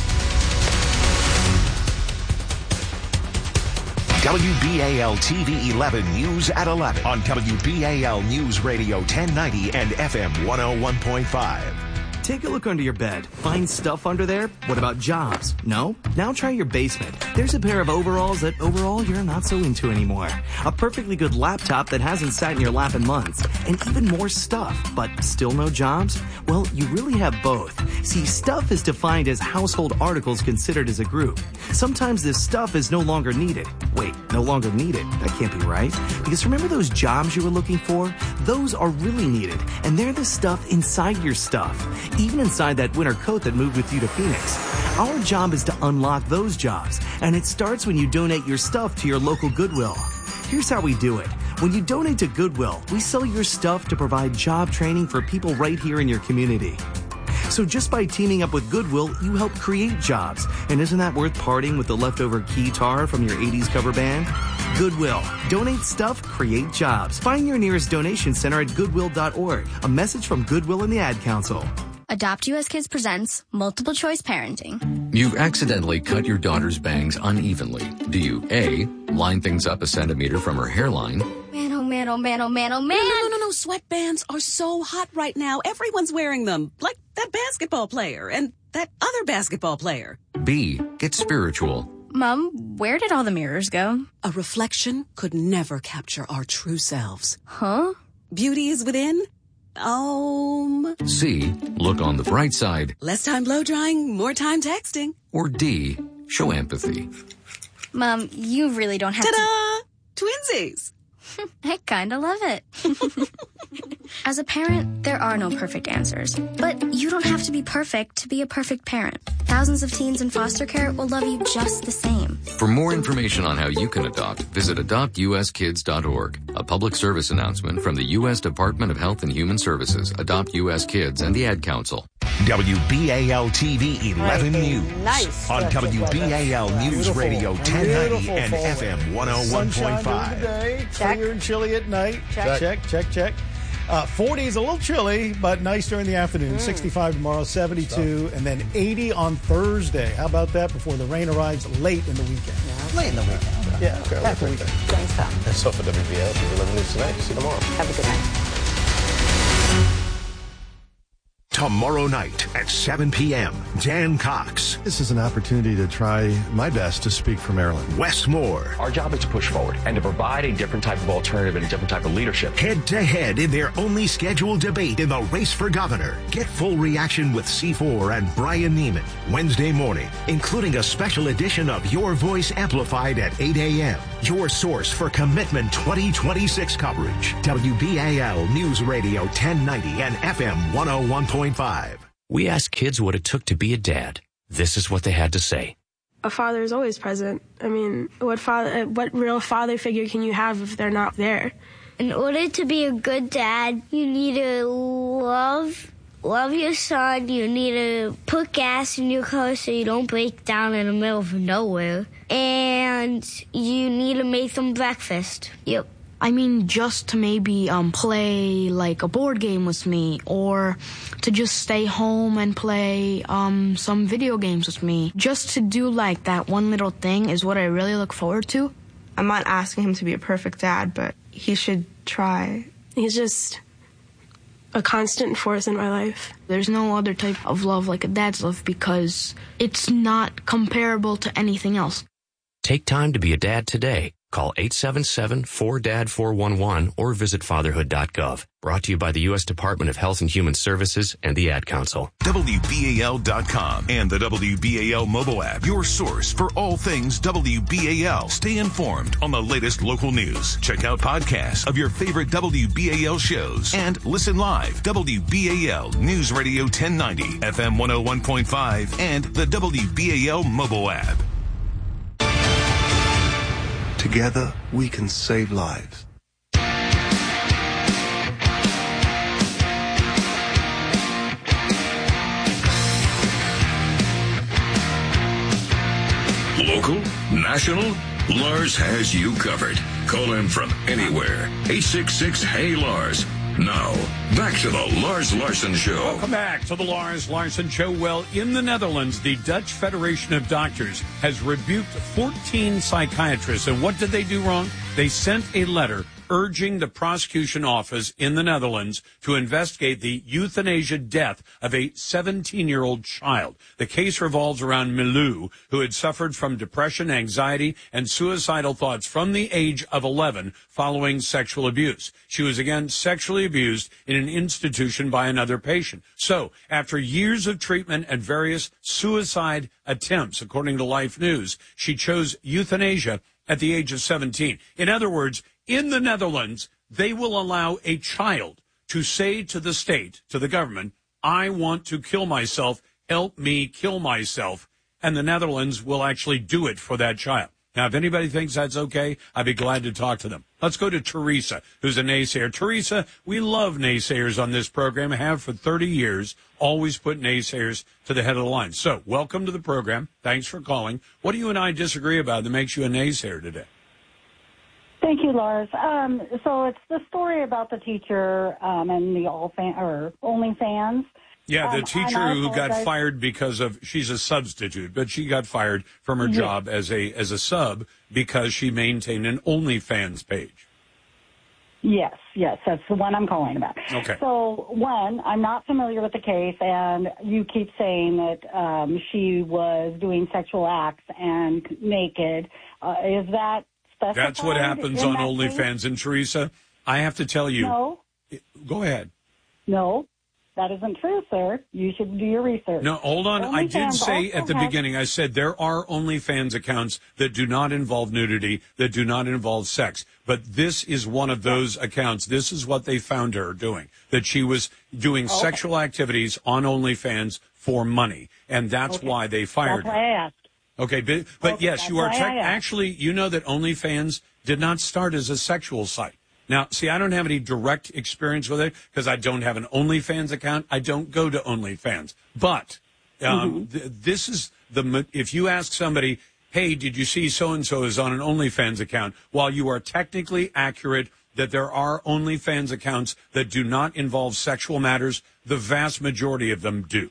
[SPEAKER 13] W B A L T V eleven News at eleven on W B A L News Radio ten ninety and F M one oh one point five.
[SPEAKER 1] Take a look under your bed. Find stuff under there? What about jobs? No? Now try your basement. There's a pair of overalls that overall you're not so into anymore. A perfectly good laptop that hasn't sat in your lap in months. And even more stuff, but still no jobs? Well, you really have both. See, stuff is defined as household articles considered as a group. Sometimes this stuff is no longer needed. Wait, no longer needed? That can't be right. Because remember those jobs you were looking for? Those are really needed. And they're the stuff inside your stuff. Even inside that winter coat that moved with you to Phoenix. Our job is to unlock those jobs, and it starts when you donate your stuff to your local Goodwill. Here's how we do it. When you donate to Goodwill, we sell your stuff to provide job training for people right here in your community. So just by teaming up with Goodwill, you help create jobs. And isn't that worth parting with the leftover keytar from your eighties cover band? Goodwill. Donate stuff, create jobs. Find your nearest donation center at goodwill dot org. A message from Goodwill and the Ad Council.
[SPEAKER 2] Adopt U S Kids presents Multiple Choice Parenting.
[SPEAKER 3] You accidentally cut your daughter's bangs unevenly. Do you A, line things up a centimeter from her hairline?
[SPEAKER 2] Man, oh man, oh man, oh man, oh man.
[SPEAKER 6] No, no, no, no, sweatbands are so hot right now. Everyone's wearing them. Like that basketball player and that other basketball player.
[SPEAKER 3] B, get spiritual.
[SPEAKER 2] Mom, where did all the mirrors go?
[SPEAKER 6] A reflection could never capture our true selves.
[SPEAKER 2] Huh?
[SPEAKER 6] Beauty is within. Um.
[SPEAKER 3] C, look on the bright side.
[SPEAKER 6] Less time blow drying, more time texting.
[SPEAKER 3] Or D, show empathy.
[SPEAKER 2] Mom, you really don't have
[SPEAKER 6] Ta-da! to... Twinsies!
[SPEAKER 2] I kinda love it. As a parent, there are no perfect answers. But you don't have to be perfect to be a perfect parent. Thousands of teens in foster care will love you just the same.
[SPEAKER 3] For more information on how you can adopt, visit adopt u s kids dot org. A public service announcement from the U S Department of Health and Human Services, Adopt U S Kids, and the Ad Council.
[SPEAKER 13] W B A L T V eleven right, News nice. On W B A L News Beautiful. Radio ten ninety and F M one oh one point five.
[SPEAKER 8] Clear and chilly at night. Check, check, check, check. Uh, forties, a little chilly, but nice during the afternoon. Mm. sixty-five tomorrow, seventy-two, and then eighty on Thursday. How about that before the rain arrives late in the weekend?
[SPEAKER 4] Yeah, late in the weekend.
[SPEAKER 8] Yeah, okay.
[SPEAKER 4] Half the weekend.
[SPEAKER 6] Thanks, Tom.
[SPEAKER 4] That's all for W B A L T V eleven News tonight. See you tomorrow.
[SPEAKER 6] Have a good night.
[SPEAKER 13] Tomorrow night at seven p.m., Dan Cox.
[SPEAKER 7] This is an opportunity to try my best to speak for Maryland.
[SPEAKER 13] Wes Moore.
[SPEAKER 9] Our job is to push forward and to provide a different type of alternative and a different type of leadership.
[SPEAKER 13] Head to head in their only scheduled debate in the race for governor. Get full reaction with C four and Brian Neiman Wednesday morning, including a special edition of Your Voice Amplified at eight a.m. Your source for Commitment twenty twenty-six coverage. W B A L News Radio ten ninety and F M one oh one point five.
[SPEAKER 10] We asked kids what it took to be a dad. This is what they had to say.
[SPEAKER 11] A father is always present. I mean, what father, what real father figure can you have if they're not there?
[SPEAKER 12] In order to be a good dad, you need to love love your son. You need to put gas in your car so you don't break down in the middle of nowhere. And you need to make them breakfast. Yep.
[SPEAKER 26] I mean, just to maybe um, play like a board game with me, or to just stay home and play um, some video games with me. Just to do like that one little thing is what I really look forward to.
[SPEAKER 11] I'm not asking him to be a perfect dad, but he should try. He's just a constant force in my life.
[SPEAKER 26] There's no other type of love like a dad's love because it's not comparable to anything else.
[SPEAKER 10] Take time to be a dad today. Call eight seven seven, four D A D, four one one or visit fatherhood dot gov. Brought to you by the U S Department of Health and Human Services and the Ad Council.
[SPEAKER 13] W B A L dot com and the W B A L mobile app. Your source for all things W B A L. Stay informed on the latest local news. Check out podcasts of your favorite W B A L shows and listen live. W B A L News Radio ten ninety, F M one oh one point five and the W B A L mobile app.
[SPEAKER 7] Together, we can save lives.
[SPEAKER 27] Local, national, Lars has you covered. Call him from anywhere. eight six six, hey Lars. Now, back to the Lars Larson Show.
[SPEAKER 28] Welcome back to the Lars Larson Show. Well, in the Netherlands, the Dutch Federation of Doctors has rebuked fourteen psychiatrists. And what did they do wrong? They sent a letter urging the prosecution office in the Netherlands to investigate the euthanasia death of a seventeen-year-old child. The case revolves around Milou, who had suffered from depression, anxiety, and suicidal thoughts from the age of eleven following sexual abuse. She was again sexually abused in an institution by another patient. So, after years of treatment and various suicide attempts, according to Life News, she chose euthanasia at the age of seventeen. In other words, in the Netherlands, they will allow a child to say to the state, to the government, I want to kill myself, help me kill myself, and the Netherlands will actually do it for that child. Now, if anybody thinks that's okay, I'd be glad to talk to them. Let's go to Teresa, who's a naysayer. Teresa, we love naysayers on this program, have for thirty years, always put naysayers to the head of the line. So, welcome to the program. Thanks for calling. What do you and I disagree about that makes you a naysayer today?
[SPEAKER 29] Thank you, Lars. Um, so it's the story about the teacher um, and the all fan, or OnlyFans.
[SPEAKER 28] Yeah, the
[SPEAKER 29] um,
[SPEAKER 28] teacher who got fired because of, she's a substitute, but she got fired from her
[SPEAKER 29] yes.
[SPEAKER 28] job as a as a sub because she maintained an OnlyFans page.
[SPEAKER 29] Yes, yes, that's the one I'm calling about.
[SPEAKER 28] Okay.
[SPEAKER 29] So, one, I'm not familiar with the case, and you keep saying that um, she was doing sexual acts and naked. Uh, is that specified?
[SPEAKER 28] That's what happens on OnlyFans. And Teresa, I have to tell you.
[SPEAKER 29] No.
[SPEAKER 28] Go ahead.
[SPEAKER 29] No, that isn't true, sir. You should do your research.
[SPEAKER 28] No, hold on. I did say at the
[SPEAKER 29] have...
[SPEAKER 28] beginning, I said there are OnlyFans accounts that do not involve nudity, that do not involve sex. But this is one of those accounts. This is what they found her doing, that she was doing okay. sexual activities on OnlyFans for money. And that's
[SPEAKER 29] okay.
[SPEAKER 28] why they fired
[SPEAKER 29] that's
[SPEAKER 28] her.
[SPEAKER 29] Why I asked.
[SPEAKER 28] Okay, but, but
[SPEAKER 29] okay,
[SPEAKER 28] yes, you are
[SPEAKER 29] te-
[SPEAKER 28] actually, you know that OnlyFans did not start as a sexual site. Now, see, I don't have any direct experience with it because I don't have an OnlyFans account. I don't go to OnlyFans. But um, mm-hmm. th- this is the, if you ask somebody, hey, did you see so-and-so is on an OnlyFans account? While you are technically accurate that there are OnlyFans accounts that do not involve sexual matters, the vast majority of them do.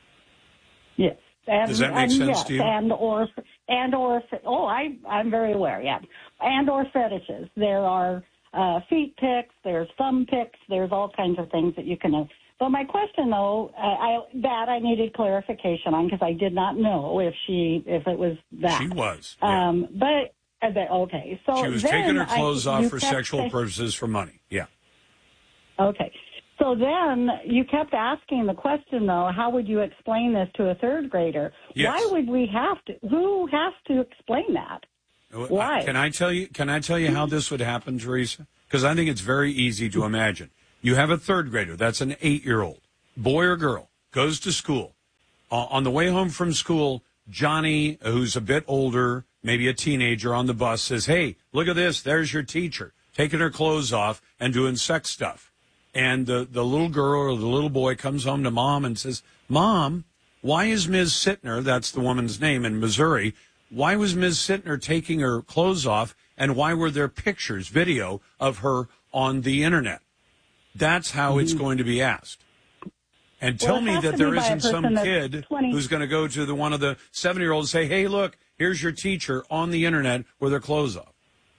[SPEAKER 29] Yes. And,
[SPEAKER 28] Does that make
[SPEAKER 29] and
[SPEAKER 28] sense
[SPEAKER 29] yes,
[SPEAKER 28] to you?
[SPEAKER 29] And or, and or, oh, I, I'm very aware, yeah. And or fetishes. There are uh, feet pics, there's thumb pics, there's all kinds of things that you can uh, But my question, though, I, I that I needed clarification on because I did not know if she if it was that.
[SPEAKER 28] She was. Yeah.
[SPEAKER 29] Um, but uh, the, okay, so
[SPEAKER 28] she was
[SPEAKER 29] then
[SPEAKER 28] taking her clothes
[SPEAKER 29] I,
[SPEAKER 28] off
[SPEAKER 29] you
[SPEAKER 28] for
[SPEAKER 29] kept
[SPEAKER 28] sexual
[SPEAKER 29] saying,
[SPEAKER 28] purposes for money. Yeah.
[SPEAKER 29] Okay. So then you kept asking the question, though, how would you explain this to a third grader?
[SPEAKER 28] Yes.
[SPEAKER 29] Why would we have to? Who has to explain that? Why?
[SPEAKER 28] Can I tell you? Can I tell you how this would happen, Teresa? Because I think it's very easy to imagine. You have a third grader. That's an eight-year-old, boy or girl, goes to school. Uh, on the way home from school, Johnny, who's a bit older, maybe a teenager, on the bus says, "Hey, look at this. There's your teacher taking her clothes off and doing sex stuff." And the, the little girl or the little boy comes home to mom and says, "Mom, why is Miz Sittner," that's the woman's name in Missouri, "why was Miz Sittner taking her clothes off, and why were there pictures, video of her on the Internet?" That's how mm-hmm. it's going to be asked. And tell
[SPEAKER 29] well,
[SPEAKER 28] me that there isn't some kid
[SPEAKER 29] twenty
[SPEAKER 28] who's going to go to the one of the seven-year-olds and say, "Hey, look, here's your teacher on the Internet with her clothes off."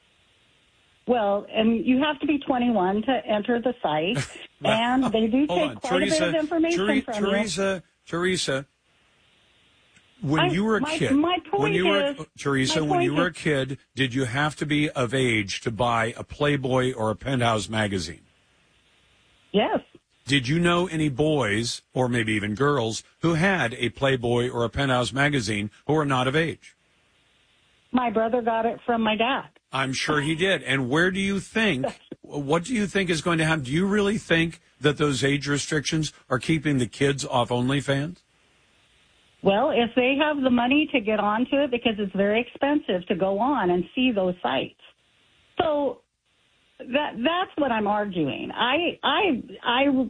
[SPEAKER 29] Well, and you have to be twenty-one to enter the site, and they do take
[SPEAKER 28] on.
[SPEAKER 29] quite
[SPEAKER 28] Teresa,
[SPEAKER 29] a bit of information
[SPEAKER 28] Tere-
[SPEAKER 29] from
[SPEAKER 28] Teresa,
[SPEAKER 29] you.
[SPEAKER 28] Teresa, when
[SPEAKER 29] I,
[SPEAKER 28] you were a
[SPEAKER 29] my,
[SPEAKER 28] kid,
[SPEAKER 29] my point
[SPEAKER 28] when you were
[SPEAKER 29] is,
[SPEAKER 28] Teresa,
[SPEAKER 29] my
[SPEAKER 28] when you
[SPEAKER 29] point
[SPEAKER 28] were a
[SPEAKER 29] is,
[SPEAKER 28] kid, did you have to be of age to buy a Playboy or a Penthouse magazine?
[SPEAKER 29] Yes.
[SPEAKER 28] Did you know any boys, or maybe even girls, who had a Playboy or a Penthouse magazine who were not of age?
[SPEAKER 29] My brother got it from my dad.
[SPEAKER 28] I'm sure he did. And where do you think, what do you think is going to happen? Do you really think that those age restrictions are keeping the kids off OnlyFans?
[SPEAKER 29] Well, if they have the money to get onto it, because it's very expensive to go on and see those sites. So that that's what I'm arguing. I I I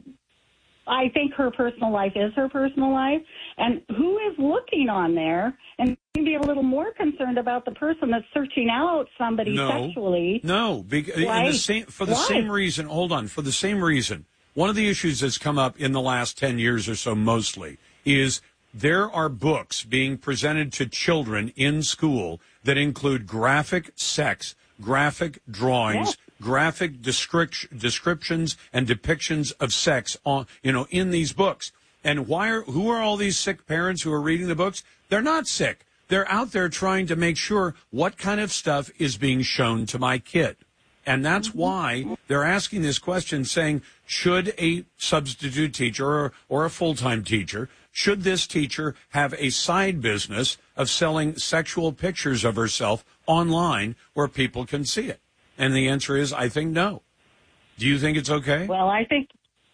[SPEAKER 29] I think her personal life is her personal life, and who is looking on there and be a little more concerned about the person that's searching out somebody
[SPEAKER 28] no,
[SPEAKER 29] sexually.
[SPEAKER 28] No, because in the same, for the
[SPEAKER 29] Why?
[SPEAKER 28] same reason, hold on, for the same reason, one of the issues that's come up in the last ten years or so mostly is there are books being presented to children in school that include graphic sex, graphic drawings, yes. graphic descript- descriptions and depictions of sex on, you know, in these books. And why are, who are all these sick parents who are reading the books? They're not sick. They're out there trying to make sure what kind of stuff is being shown to my kid. And that's why they're asking this question, saying, should a substitute teacher or, or a full-time teacher, should this teacher have a side business of selling sexual pictures of herself online where people can see it? And the answer is, I think no. Do you think it's okay?
[SPEAKER 29] Well, I think,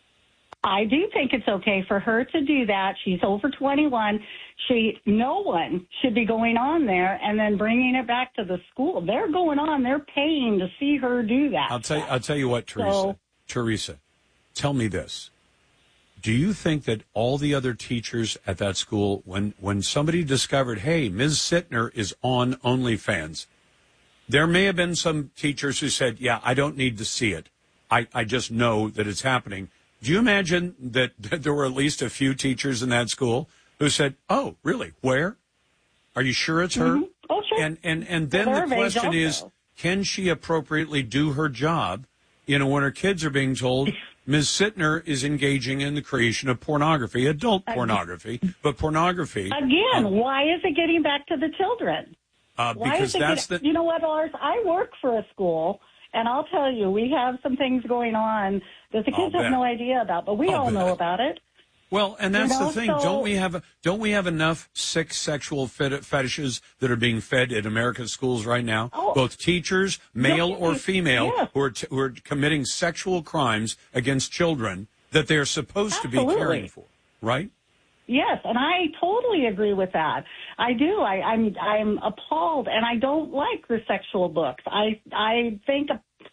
[SPEAKER 29] I do think it's okay for her to do that. She's over twenty-one. She, no one should be going on there and then bringing it back to the school. They're going on. They're paying to see her do that.
[SPEAKER 28] I'll tell you, I'll tell you what, Teresa.
[SPEAKER 29] So,
[SPEAKER 28] Teresa, tell me this. Do you think that all the other teachers at that school, when, when somebody discovered, hey, Miz Sittner is on OnlyFans, there may have been some teachers who said, yeah, I don't need to see it. I, I just know that it's happening. Do you imagine that, that there were at least a few teachers in that school who said, oh, really? Where? Are you sure it's her?
[SPEAKER 29] Mm-hmm. Oh, sure.
[SPEAKER 28] And, and, and then
[SPEAKER 29] well,
[SPEAKER 28] the question is,
[SPEAKER 29] also.
[SPEAKER 28] can she appropriately do her job, you know, when her kids are being told, Miz Sittner is engaging in the creation of pornography, adult pornography, but pornography.
[SPEAKER 29] Again,
[SPEAKER 28] um,
[SPEAKER 29] why is it getting back to the children?
[SPEAKER 28] Uh,
[SPEAKER 29] why
[SPEAKER 28] because
[SPEAKER 29] is it
[SPEAKER 28] that's
[SPEAKER 29] get,
[SPEAKER 28] the.
[SPEAKER 29] You know what, Lars? I work for a school, and I'll tell you, we have some things going on that the kids
[SPEAKER 28] I'll
[SPEAKER 29] have
[SPEAKER 28] bet.
[SPEAKER 29] no idea about, but we
[SPEAKER 28] I'll
[SPEAKER 29] all
[SPEAKER 28] bet.
[SPEAKER 29] know about it.
[SPEAKER 28] Well, and that's
[SPEAKER 29] You know,
[SPEAKER 28] the thing.
[SPEAKER 29] so-
[SPEAKER 28] don't we have don't we have enough sick sexual fet- fetishes that are being fed in American schools right now?
[SPEAKER 29] Oh.
[SPEAKER 28] Both teachers, male
[SPEAKER 29] Yes,
[SPEAKER 28] or female,
[SPEAKER 29] yes.
[SPEAKER 28] who are t- who are committing sexual crimes against children that they are supposed to be
[SPEAKER 29] Absolutely.
[SPEAKER 28] caring for, right?
[SPEAKER 29] Yes, and I totally agree with that. I do. I, I'm I'm appalled, and I don't like the sexual books. I I think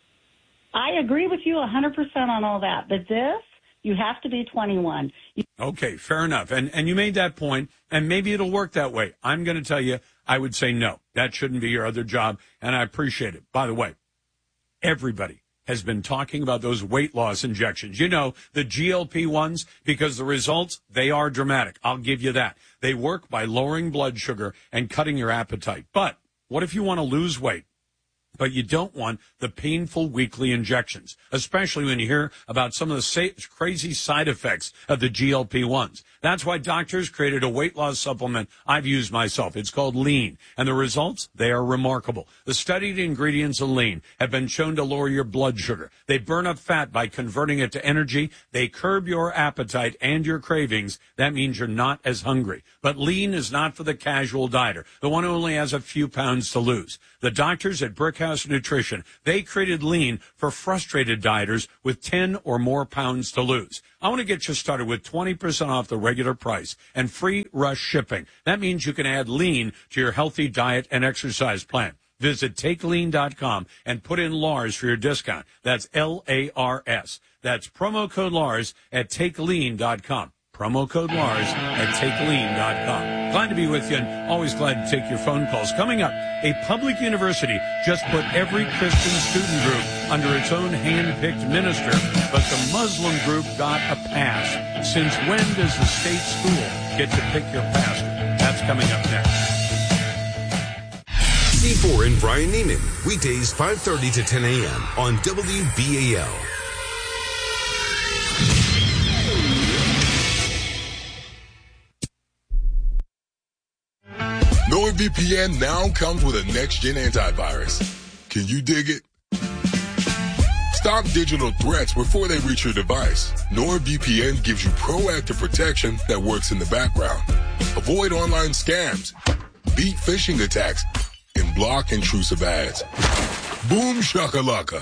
[SPEAKER 29] I agree with you one hundred percent on all that. But this, you have to be twenty-one.
[SPEAKER 28] Okay, fair enough. And and you made that point, and maybe it'll work that way. I'm going to tell you, I would say no. That shouldn't be your other job, and I appreciate it. By the way, everybody has been talking about those weight loss injections. You know, the G L P ones, because the results, they are dramatic. I'll give you that. They work by lowering blood sugar and cutting your appetite. But what if you want to lose weight? But you don't want the painful weekly injections, especially when you hear about some of the sa- crazy side effects of the G L P ones. That's why doctors created a weight loss supplement I've used myself. It's called Lean, and the results, they are remarkable. The studied ingredients of Lean have been shown to lower your blood sugar. They burn up fat by converting it to energy. They curb your appetite and your cravings. That means you're not as hungry. But Lean is not for the casual dieter, the one who only has a few pounds to lose. The doctors at Brickhouse Nutrition, they created Lean for frustrated dieters with ten or more pounds to lose. I want to get you started with twenty percent off the regular price and free rush shipping. That means you can add Lean to your healthy diet and exercise plan. Visit take lean dot com and put in Lars for your discount. That's L A R S. That's promo code Lars at take lean dot com. Promo code Lars at take lean dot com. Glad to be with you and always glad to take your phone calls. Coming up, a public university just put every Christian student group under its own hand-picked minister, but the Muslim group got a pass. Since when does the state school get to pick your pastor? That's coming up next.
[SPEAKER 5] C four and Brian Neiman, weekdays five thirty to ten a.m. on W B A L.
[SPEAKER 14] NordVPN now comes with a next-gen antivirus. Can you dig it? Stop digital threats before they reach your device. NordVPN gives you proactive protection that works in the background. Avoid online scams, beat phishing attacks, and block intrusive ads. Boom shakalaka.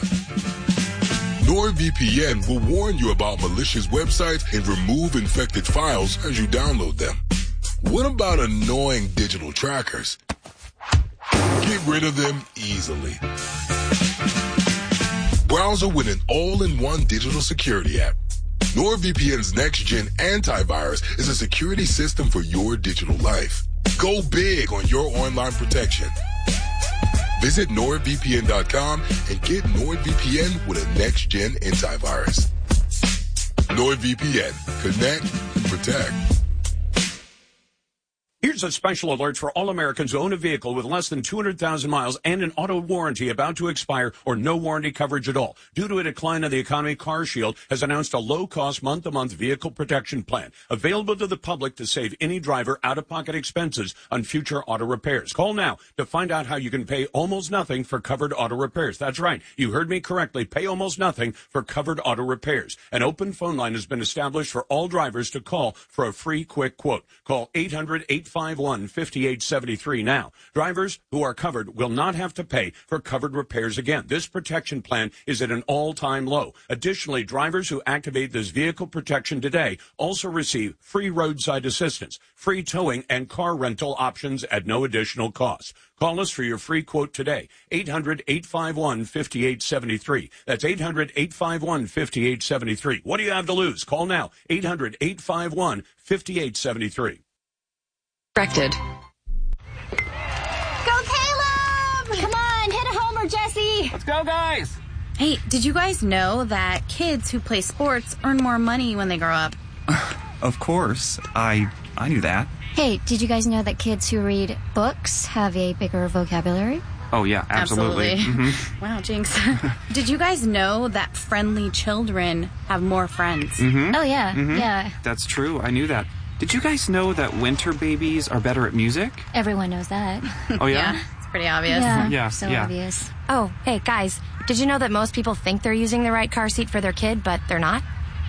[SPEAKER 14] NordVPN will warn you about malicious websites and remove infected files as you download them. What about annoying digital trackers? Get rid of them easily. Browser with an all-in-one digital security app. NordVPN's next-gen antivirus is a security system for your digital life. Go big on your online protection. Visit nord V P N dot com and get NordVPN with a next-gen antivirus. NordVPN. Connect and protect.
[SPEAKER 28] Here's a special alert for all Americans who own a vehicle with less than two hundred thousand miles and an auto warranty about to expire or no warranty coverage at all. Due to a decline of the economy, CarShield has announced a low-cost month-to-month vehicle protection plan available to the public to save any driver out-of-pocket expenses on future auto repairs. Call now to find out how you can pay almost nothing for covered auto repairs. That's right. You heard me correctly. Pay almost nothing for covered auto repairs. An open phone line has been established for all drivers to call for a free quick quote. Call eight hundred, eight five one, five eight seven three now. Drivers who are covered will not have to pay for covered repairs again. This protection plan is at an all-time low. Additionally, drivers who activate this vehicle protection today also receive free roadside assistance, free towing, and car rental options at no additional cost. Call us for your free quote today. eight hundred, eight five one, five eight seven three. That's eight hundred, eight five one, five eight seven three. What do you have to lose? Call now. eight hundred, eight five one, five eight seven three.
[SPEAKER 15] Directed.
[SPEAKER 16] Go Caleb! Come on, hit a homer, Jesse!
[SPEAKER 17] Let's go, guys!
[SPEAKER 15] Hey, did you guys know that kids who play sports earn more money when they grow up?
[SPEAKER 18] Of course. I I knew that.
[SPEAKER 16] Hey, did you guys know that kids who read books have a bigger vocabulary?
[SPEAKER 18] Oh, yeah, absolutely.
[SPEAKER 15] Absolutely.
[SPEAKER 18] Mm-hmm.
[SPEAKER 15] Wow, Jinx. Did you guys know that friendly children have more friends?
[SPEAKER 18] Mm-hmm.
[SPEAKER 16] Oh, yeah,
[SPEAKER 18] mm-hmm.
[SPEAKER 16] yeah.
[SPEAKER 18] That's true. I knew that. Did you guys know that winter babies are better at music?
[SPEAKER 16] Everyone knows that.
[SPEAKER 18] Oh, yeah?
[SPEAKER 15] Yeah, it's pretty obvious.
[SPEAKER 16] Yeah,
[SPEAKER 18] yeah
[SPEAKER 16] so
[SPEAKER 18] yeah.
[SPEAKER 16] obvious.
[SPEAKER 19] Oh, hey, guys, did you know that most people think they're using the right car seat for their kid, but they're not?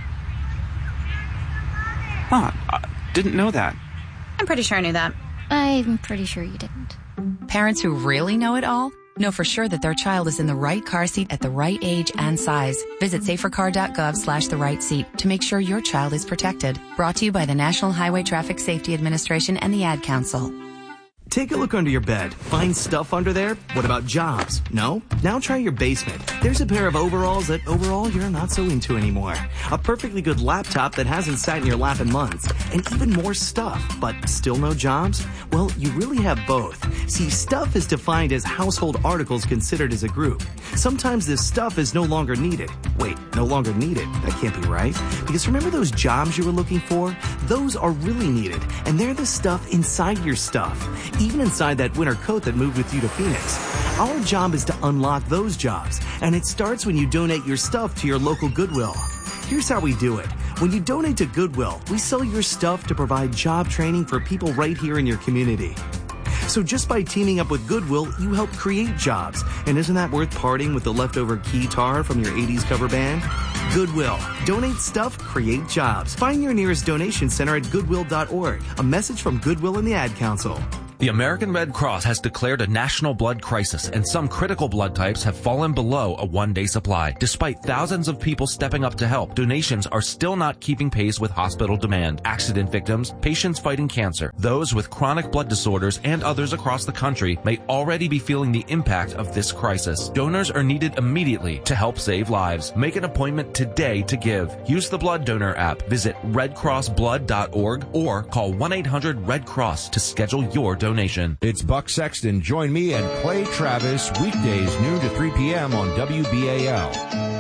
[SPEAKER 18] Huh, I didn't know that.
[SPEAKER 15] I'm pretty sure I knew that.
[SPEAKER 16] I'm pretty sure you didn't.
[SPEAKER 21] Parents who really know it all know for sure that their child is in the right car seat at the right age and size. Visit safercar.gov slash the right seat to make sure your child is protected. Brought to you by the National Highway Traffic Safety Administration and the Ad Council.
[SPEAKER 1] Take a look under your bed. Find stuff under there? What about jobs? No? Now try your basement. There's a pair of overalls that overall you're not so into anymore. A perfectly good laptop that hasn't sat in your lap in months. And even more stuff, but still no jobs? Well, you really have both. See, stuff is defined as household articles considered as a group. Sometimes this stuff is no longer needed. Wait, no longer needed? That can't be right. Because remember those jobs you were looking for? Those are really needed. And they're the stuff inside your stuff. even inside that winter coat that moved with you to Phoenix. Our job is to unlock those jobs, and it starts when you donate your stuff to your local Goodwill. Here's how we do it. When you donate to Goodwill, we sell your stuff to provide job training for people right here in your community. So just by teaming up with Goodwill, you help create jobs. And isn't that worth parting with the leftover keytar from your eighties cover band? Goodwill. Donate stuff, create jobs. Find your nearest donation center at goodwill dot org. A message from Goodwill and the Ad Council.
[SPEAKER 2] The American Red Cross has declared a national blood crisis, and some critical blood types have fallen below a one-day supply. Despite thousands of people stepping up to help, donations are still not keeping pace with hospital demand. Accident victims, patients fighting cancer, those with chronic blood disorders, and others across the country may already be feeling the impact of this crisis. Donors are needed immediately to help save lives. Make an appointment today to give. Use the Blood Donor app. Visit red cross blood dot org or call one eight hundred red cross to schedule your donation. Nation.
[SPEAKER 3] It's Buck Sexton. Join me and Clay Travis weekdays noon to three p.m. on W B A L.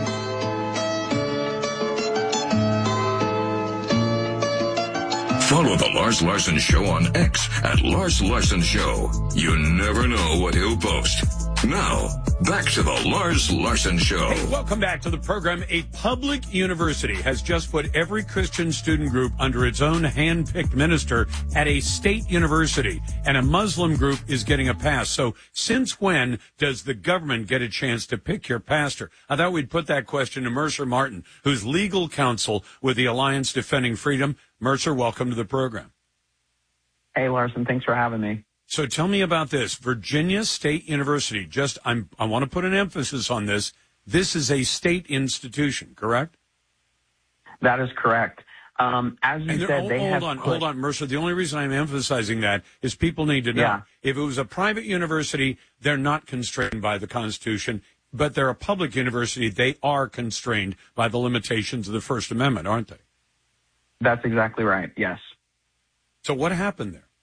[SPEAKER 27] Follow the Lars Larson Show on X at Lars Larson Show. You never know what he'll post. Now, back to the Lars Larson Show.
[SPEAKER 28] Hey, welcome back to the program. A public university has just put every Christian student group under its own hand-picked minister at a state university, and a Muslim group is getting a pass. So since when does the government get a chance to pick your pastor? I thought we'd put that question to Mercer Martin, who's legal counsel with the Alliance Defending Freedom. Mercer, welcome to the program.
[SPEAKER 8] Hey, Larson, thanks for having me.
[SPEAKER 28] So tell me about this. Virginia State University, just I'm, I want to put an emphasis on this. This is a state institution, correct?
[SPEAKER 8] That is correct. Um, as you said,
[SPEAKER 28] hold,
[SPEAKER 8] they
[SPEAKER 28] hold
[SPEAKER 8] have
[SPEAKER 28] on,
[SPEAKER 8] put,
[SPEAKER 28] hold on, Mercer. The only reason I'm emphasizing that is people need to know.
[SPEAKER 8] Yeah.
[SPEAKER 28] If it was a private university, they're not constrained by the Constitution, but they're a public university. They are constrained by the limitations of the First Amendment, aren't they?
[SPEAKER 8] That's exactly right, yes.
[SPEAKER 28] So what happened there?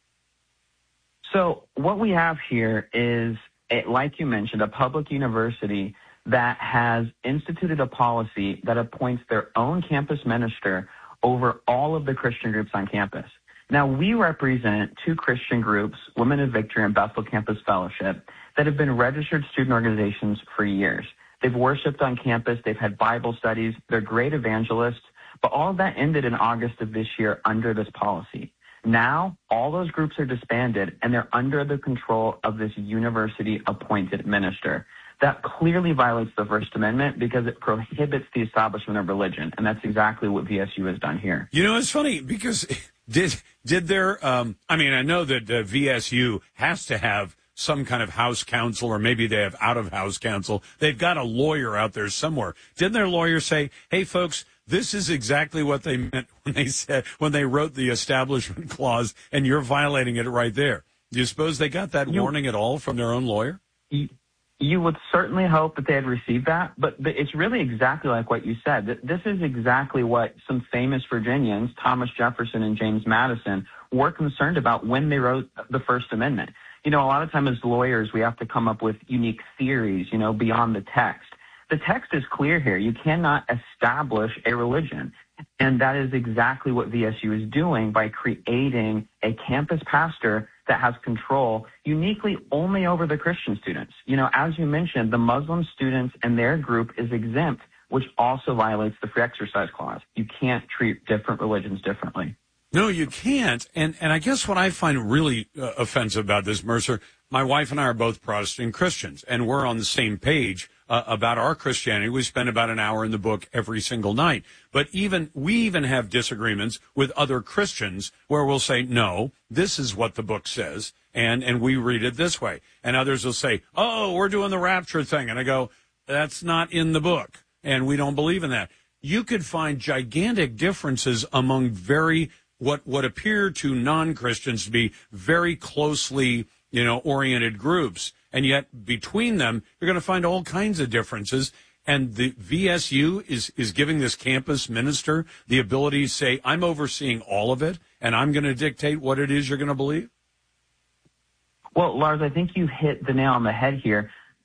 [SPEAKER 8] So what we have here is, a, like you mentioned, a public university that has instituted a policy that appoints their own campus minister over all of the Christian groups on campus. Now, we represent two Christian groups, Women of Victory and Bethel Campus Fellowship, that have been registered student organizations for years. They've worshiped on campus. They've had Bible studies. They're great evangelists. But all of that ended in August of this year under this policy. Now, all those groups are disbanded, and they're under the control of this university-appointed minister. That clearly violates the First Amendment because it prohibits the establishment of religion, and that's exactly what V S U has done here.
[SPEAKER 28] You know, it's funny because did did there? Um, I mean, I know that uh, V S U has to have some kind of house counsel, or maybe they have out-of-house counsel. They've got a lawyer out there somewhere. Didn't their lawyer say, "Hey, folks, this is exactly what they meant when they said when they wrote the Establishment Clause, and you're violating it right there"? Do you suppose they got that you, warning at all from their own lawyer?
[SPEAKER 8] You, you would certainly hope that they had received that, but, but it's really exactly like what you said. This is exactly what some famous Virginians, Thomas Jefferson and James Madison, were concerned about when they wrote the First Amendment. You know, a lot of times as lawyers, we have to come up with unique theories, you know, beyond the text. The text is clear here. You cannot establish a religion. And that is exactly what V S U is doing by creating a campus pastor that has control uniquely only over the Christian students. You know, as you mentioned, the Muslim students and their group is exempt, which also violates the Free Exercise Clause. You can't treat different religions differently.
[SPEAKER 28] No, you can't. And and I guess what I find really uh, offensive about this, Mercer, my wife and I are both Protestant Christians, and we're on the same page uh, about our Christianity. We spend about an hour in the book every single night. But even we even have disagreements with other Christians where we'll say, no, this is what the book says, and, and we read it this way. And others will say, oh, we're doing the rapture thing. And I go, that's not in the book, and we don't believe in that. You could find gigantic differences among very what what appear to non-Christians to be very closely, you know, oriented groups. And yet between them, you're going to find all kinds of differences. And the V S U is, is giving this campus minister the ability to say, I'm overseeing all of it, and I'm going to dictate what it is you're going to believe?
[SPEAKER 8] Well, Lars, I think you hit the nail on the head here.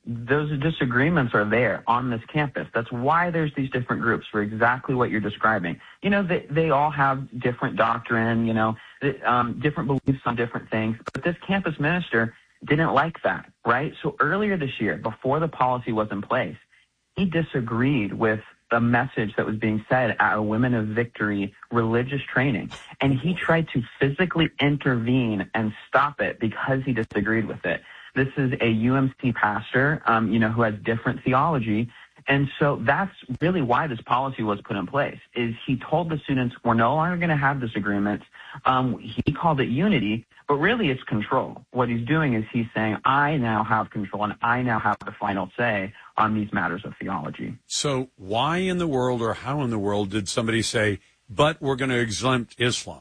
[SPEAKER 8] those disagreements are there on this campus. That's why there's these different groups for exactly what you're describing. You know, they, they all have different doctrine, you know, um, different beliefs on different things. But this campus minister didn't like that, right? So earlier this year, before the policy was in place, he disagreed with the message that was being said at a Women of Victory religious training. And he tried to physically intervene and stop it because he disagreed with it. This is a U M C pastor, um, you know, who has different theology. And so that's really why this policy was put in place, is he told the students, we're no longer going to have disagreements. Um, he called it unity, but really it's control. What he's doing is he's saying, I now have control and I now have the final say on these matters of theology.
[SPEAKER 28] So why in the world, or how in the world, did somebody say, but we're going to exempt Islam?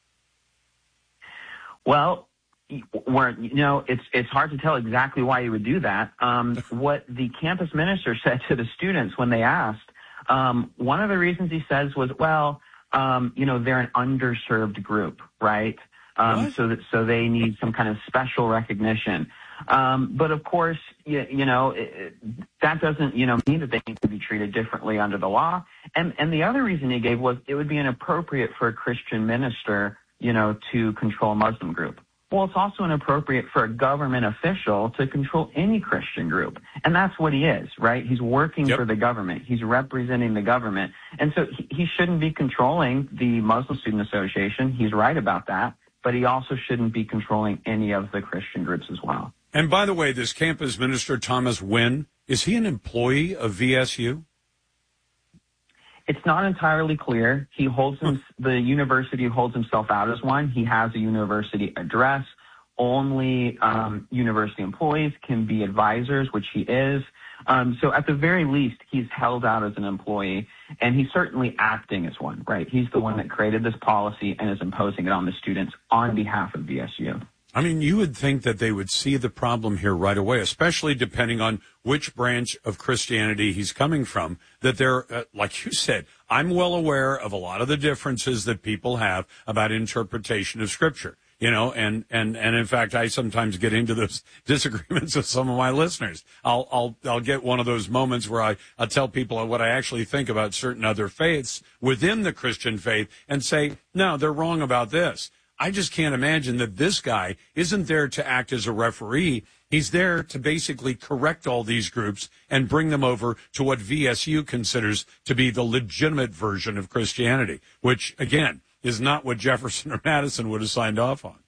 [SPEAKER 8] Well, Where, you know, it's it's hard to tell exactly why you would do that. Um, what the campus minister said to the students when they asked, um, one of the reasons he says was, well, um, you know, they're an underserved group, right? Um, so that so they need some kind of special recognition. Um, but of course, you, you know, it, that doesn't, you know, mean that they need to be treated differently under the law. And and the other reason he gave was it would be inappropriate for a Christian minister, you know, to control a Muslim group. Well, it's also inappropriate for a government official to control any Christian group. And that's what he is, right? He's working yep. for the government. He's representing the government. And so he, he shouldn't be controlling the Muslim Student Association. He's right about that. But he also shouldn't be controlling any of the Christian groups as well.
[SPEAKER 28] And by the way, this campus minister, Thomas Wynn, is he an employee of V S U?
[SPEAKER 8] It's not entirely clear. He holds him, the university holds himself out as one. He has a university address. Only um, university employees can be advisors, which he is. Um, so at the very least, he's held out as an employee, and he's certainly acting as one, right? He's the one that created this policy and is imposing it on the students on behalf of V S U.
[SPEAKER 28] I mean, you would think that they would see the problem here right away, especially depending on which branch of Christianity he's coming from, that they're, uh, like you said, I'm well aware of a lot of the differences that people have about interpretation of Scripture, you know, and, and, and in fact, I sometimes get into those disagreements with some of my listeners. I'll, I'll, I'll get one of those moments where I, I'll tell people what I actually think about certain other faiths within the Christian faith and say, no, they're wrong about this. I just can't imagine that this guy isn't there to act as a referee. He's there to basically correct all these groups and bring them over to what V S U considers to be the legitimate version of Christianity, which, again, is not what Jefferson or Madison would have signed off on.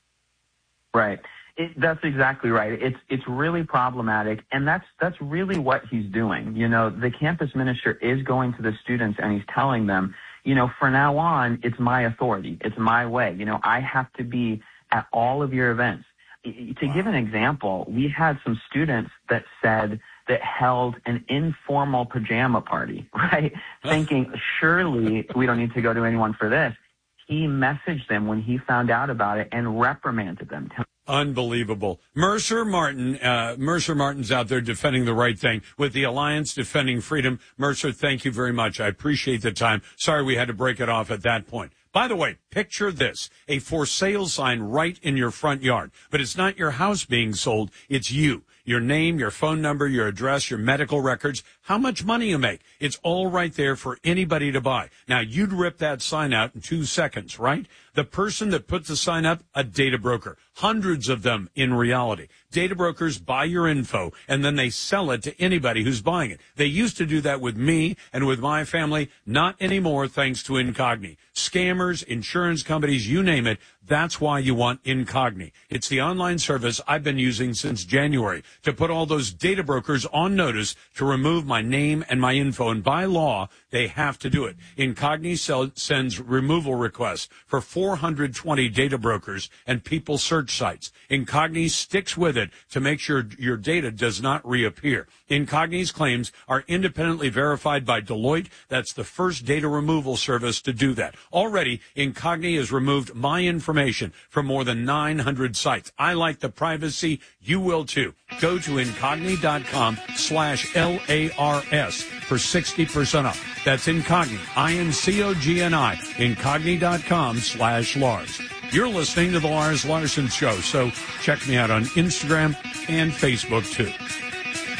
[SPEAKER 8] Right. It, that's exactly right. It's it's really problematic, and that's that's really what he's doing. You know, the campus minister is going to the students and he's telling them, you know, from now on, it's my authority. It's my way. You know, I have to be at all of your events. To wow. give an example, we had some students that said that held an informal pajama party, right? Thinking, surely we don't need to go to anyone for this. He messaged them when he found out about it and reprimanded them.
[SPEAKER 28] Unbelievable. Mercer Martin, uh, Mercer Martin's out there defending the right thing with the Alliance Defending Freedom. Mercer, thank you very much. I appreciate the time. Sorry we had to break it off at that point. By the way, picture this, a for sale sign right in your front yard. But it's not your house being sold, it's you. Your name, your phone number, your address, your medical records, how much money you make. It's all right there for anybody to buy. Now, you'd rip that sign out in two seconds, right? The person that puts the sign up, a data broker. Hundreds of them in reality. Data brokers buy your info, and then they sell it to anybody who's buying it. They used to do that with me and with my family. Not anymore, thanks to Incogni. Scammers, insurance companies, you name it. That's why you want Incogni. It's the online service I've been using since January to put all those data brokers on notice to remove my name and my info. And by law, they have to do it. Incogni sell, sends removal requests for four hundred twenty data brokers and people search sites. Incogni sticks with it to make sure your data does not reappear. Incogni's claims are independently verified by Deloitte. That's the first data removal service to do that. Already, Incogni has removed my information from more than nine hundred sites. I like the privacy. You will too. Go to Incogni.com slash L A R S for sixty percent off. That's Incogni, I N C O G N I, Incogni.com slash Lars. You're listening to The Lars Larson Show, so check me out on Instagram and Facebook too.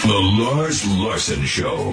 [SPEAKER 27] The Lars Larson Show.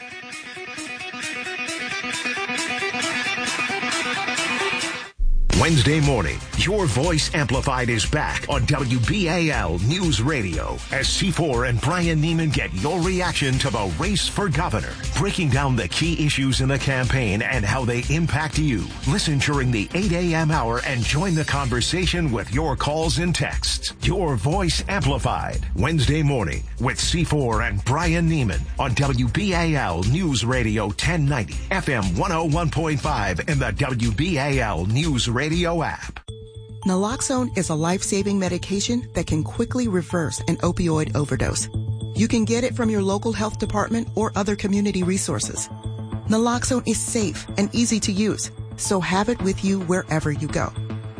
[SPEAKER 13] Wednesday morning, Your Voice Amplified is back on W B A L News Radio as C four and Brian Neiman get your reaction to the race for governor, breaking down the key issues in the campaign and how they impact you. Listen during the eight a.m. hour and join the conversation with your calls and texts. Your Voice Amplified, Wednesday morning with C four and Brian Neiman on W B A L News Radio ten ninety, F M one oh one point five, and the W B A L News Radio app.
[SPEAKER 4] Naloxone is a life-saving medication that can quickly reverse an opioid overdose. You can get it from your local health department or other community resources. Naloxone is safe and easy to use, so have it with you wherever you go.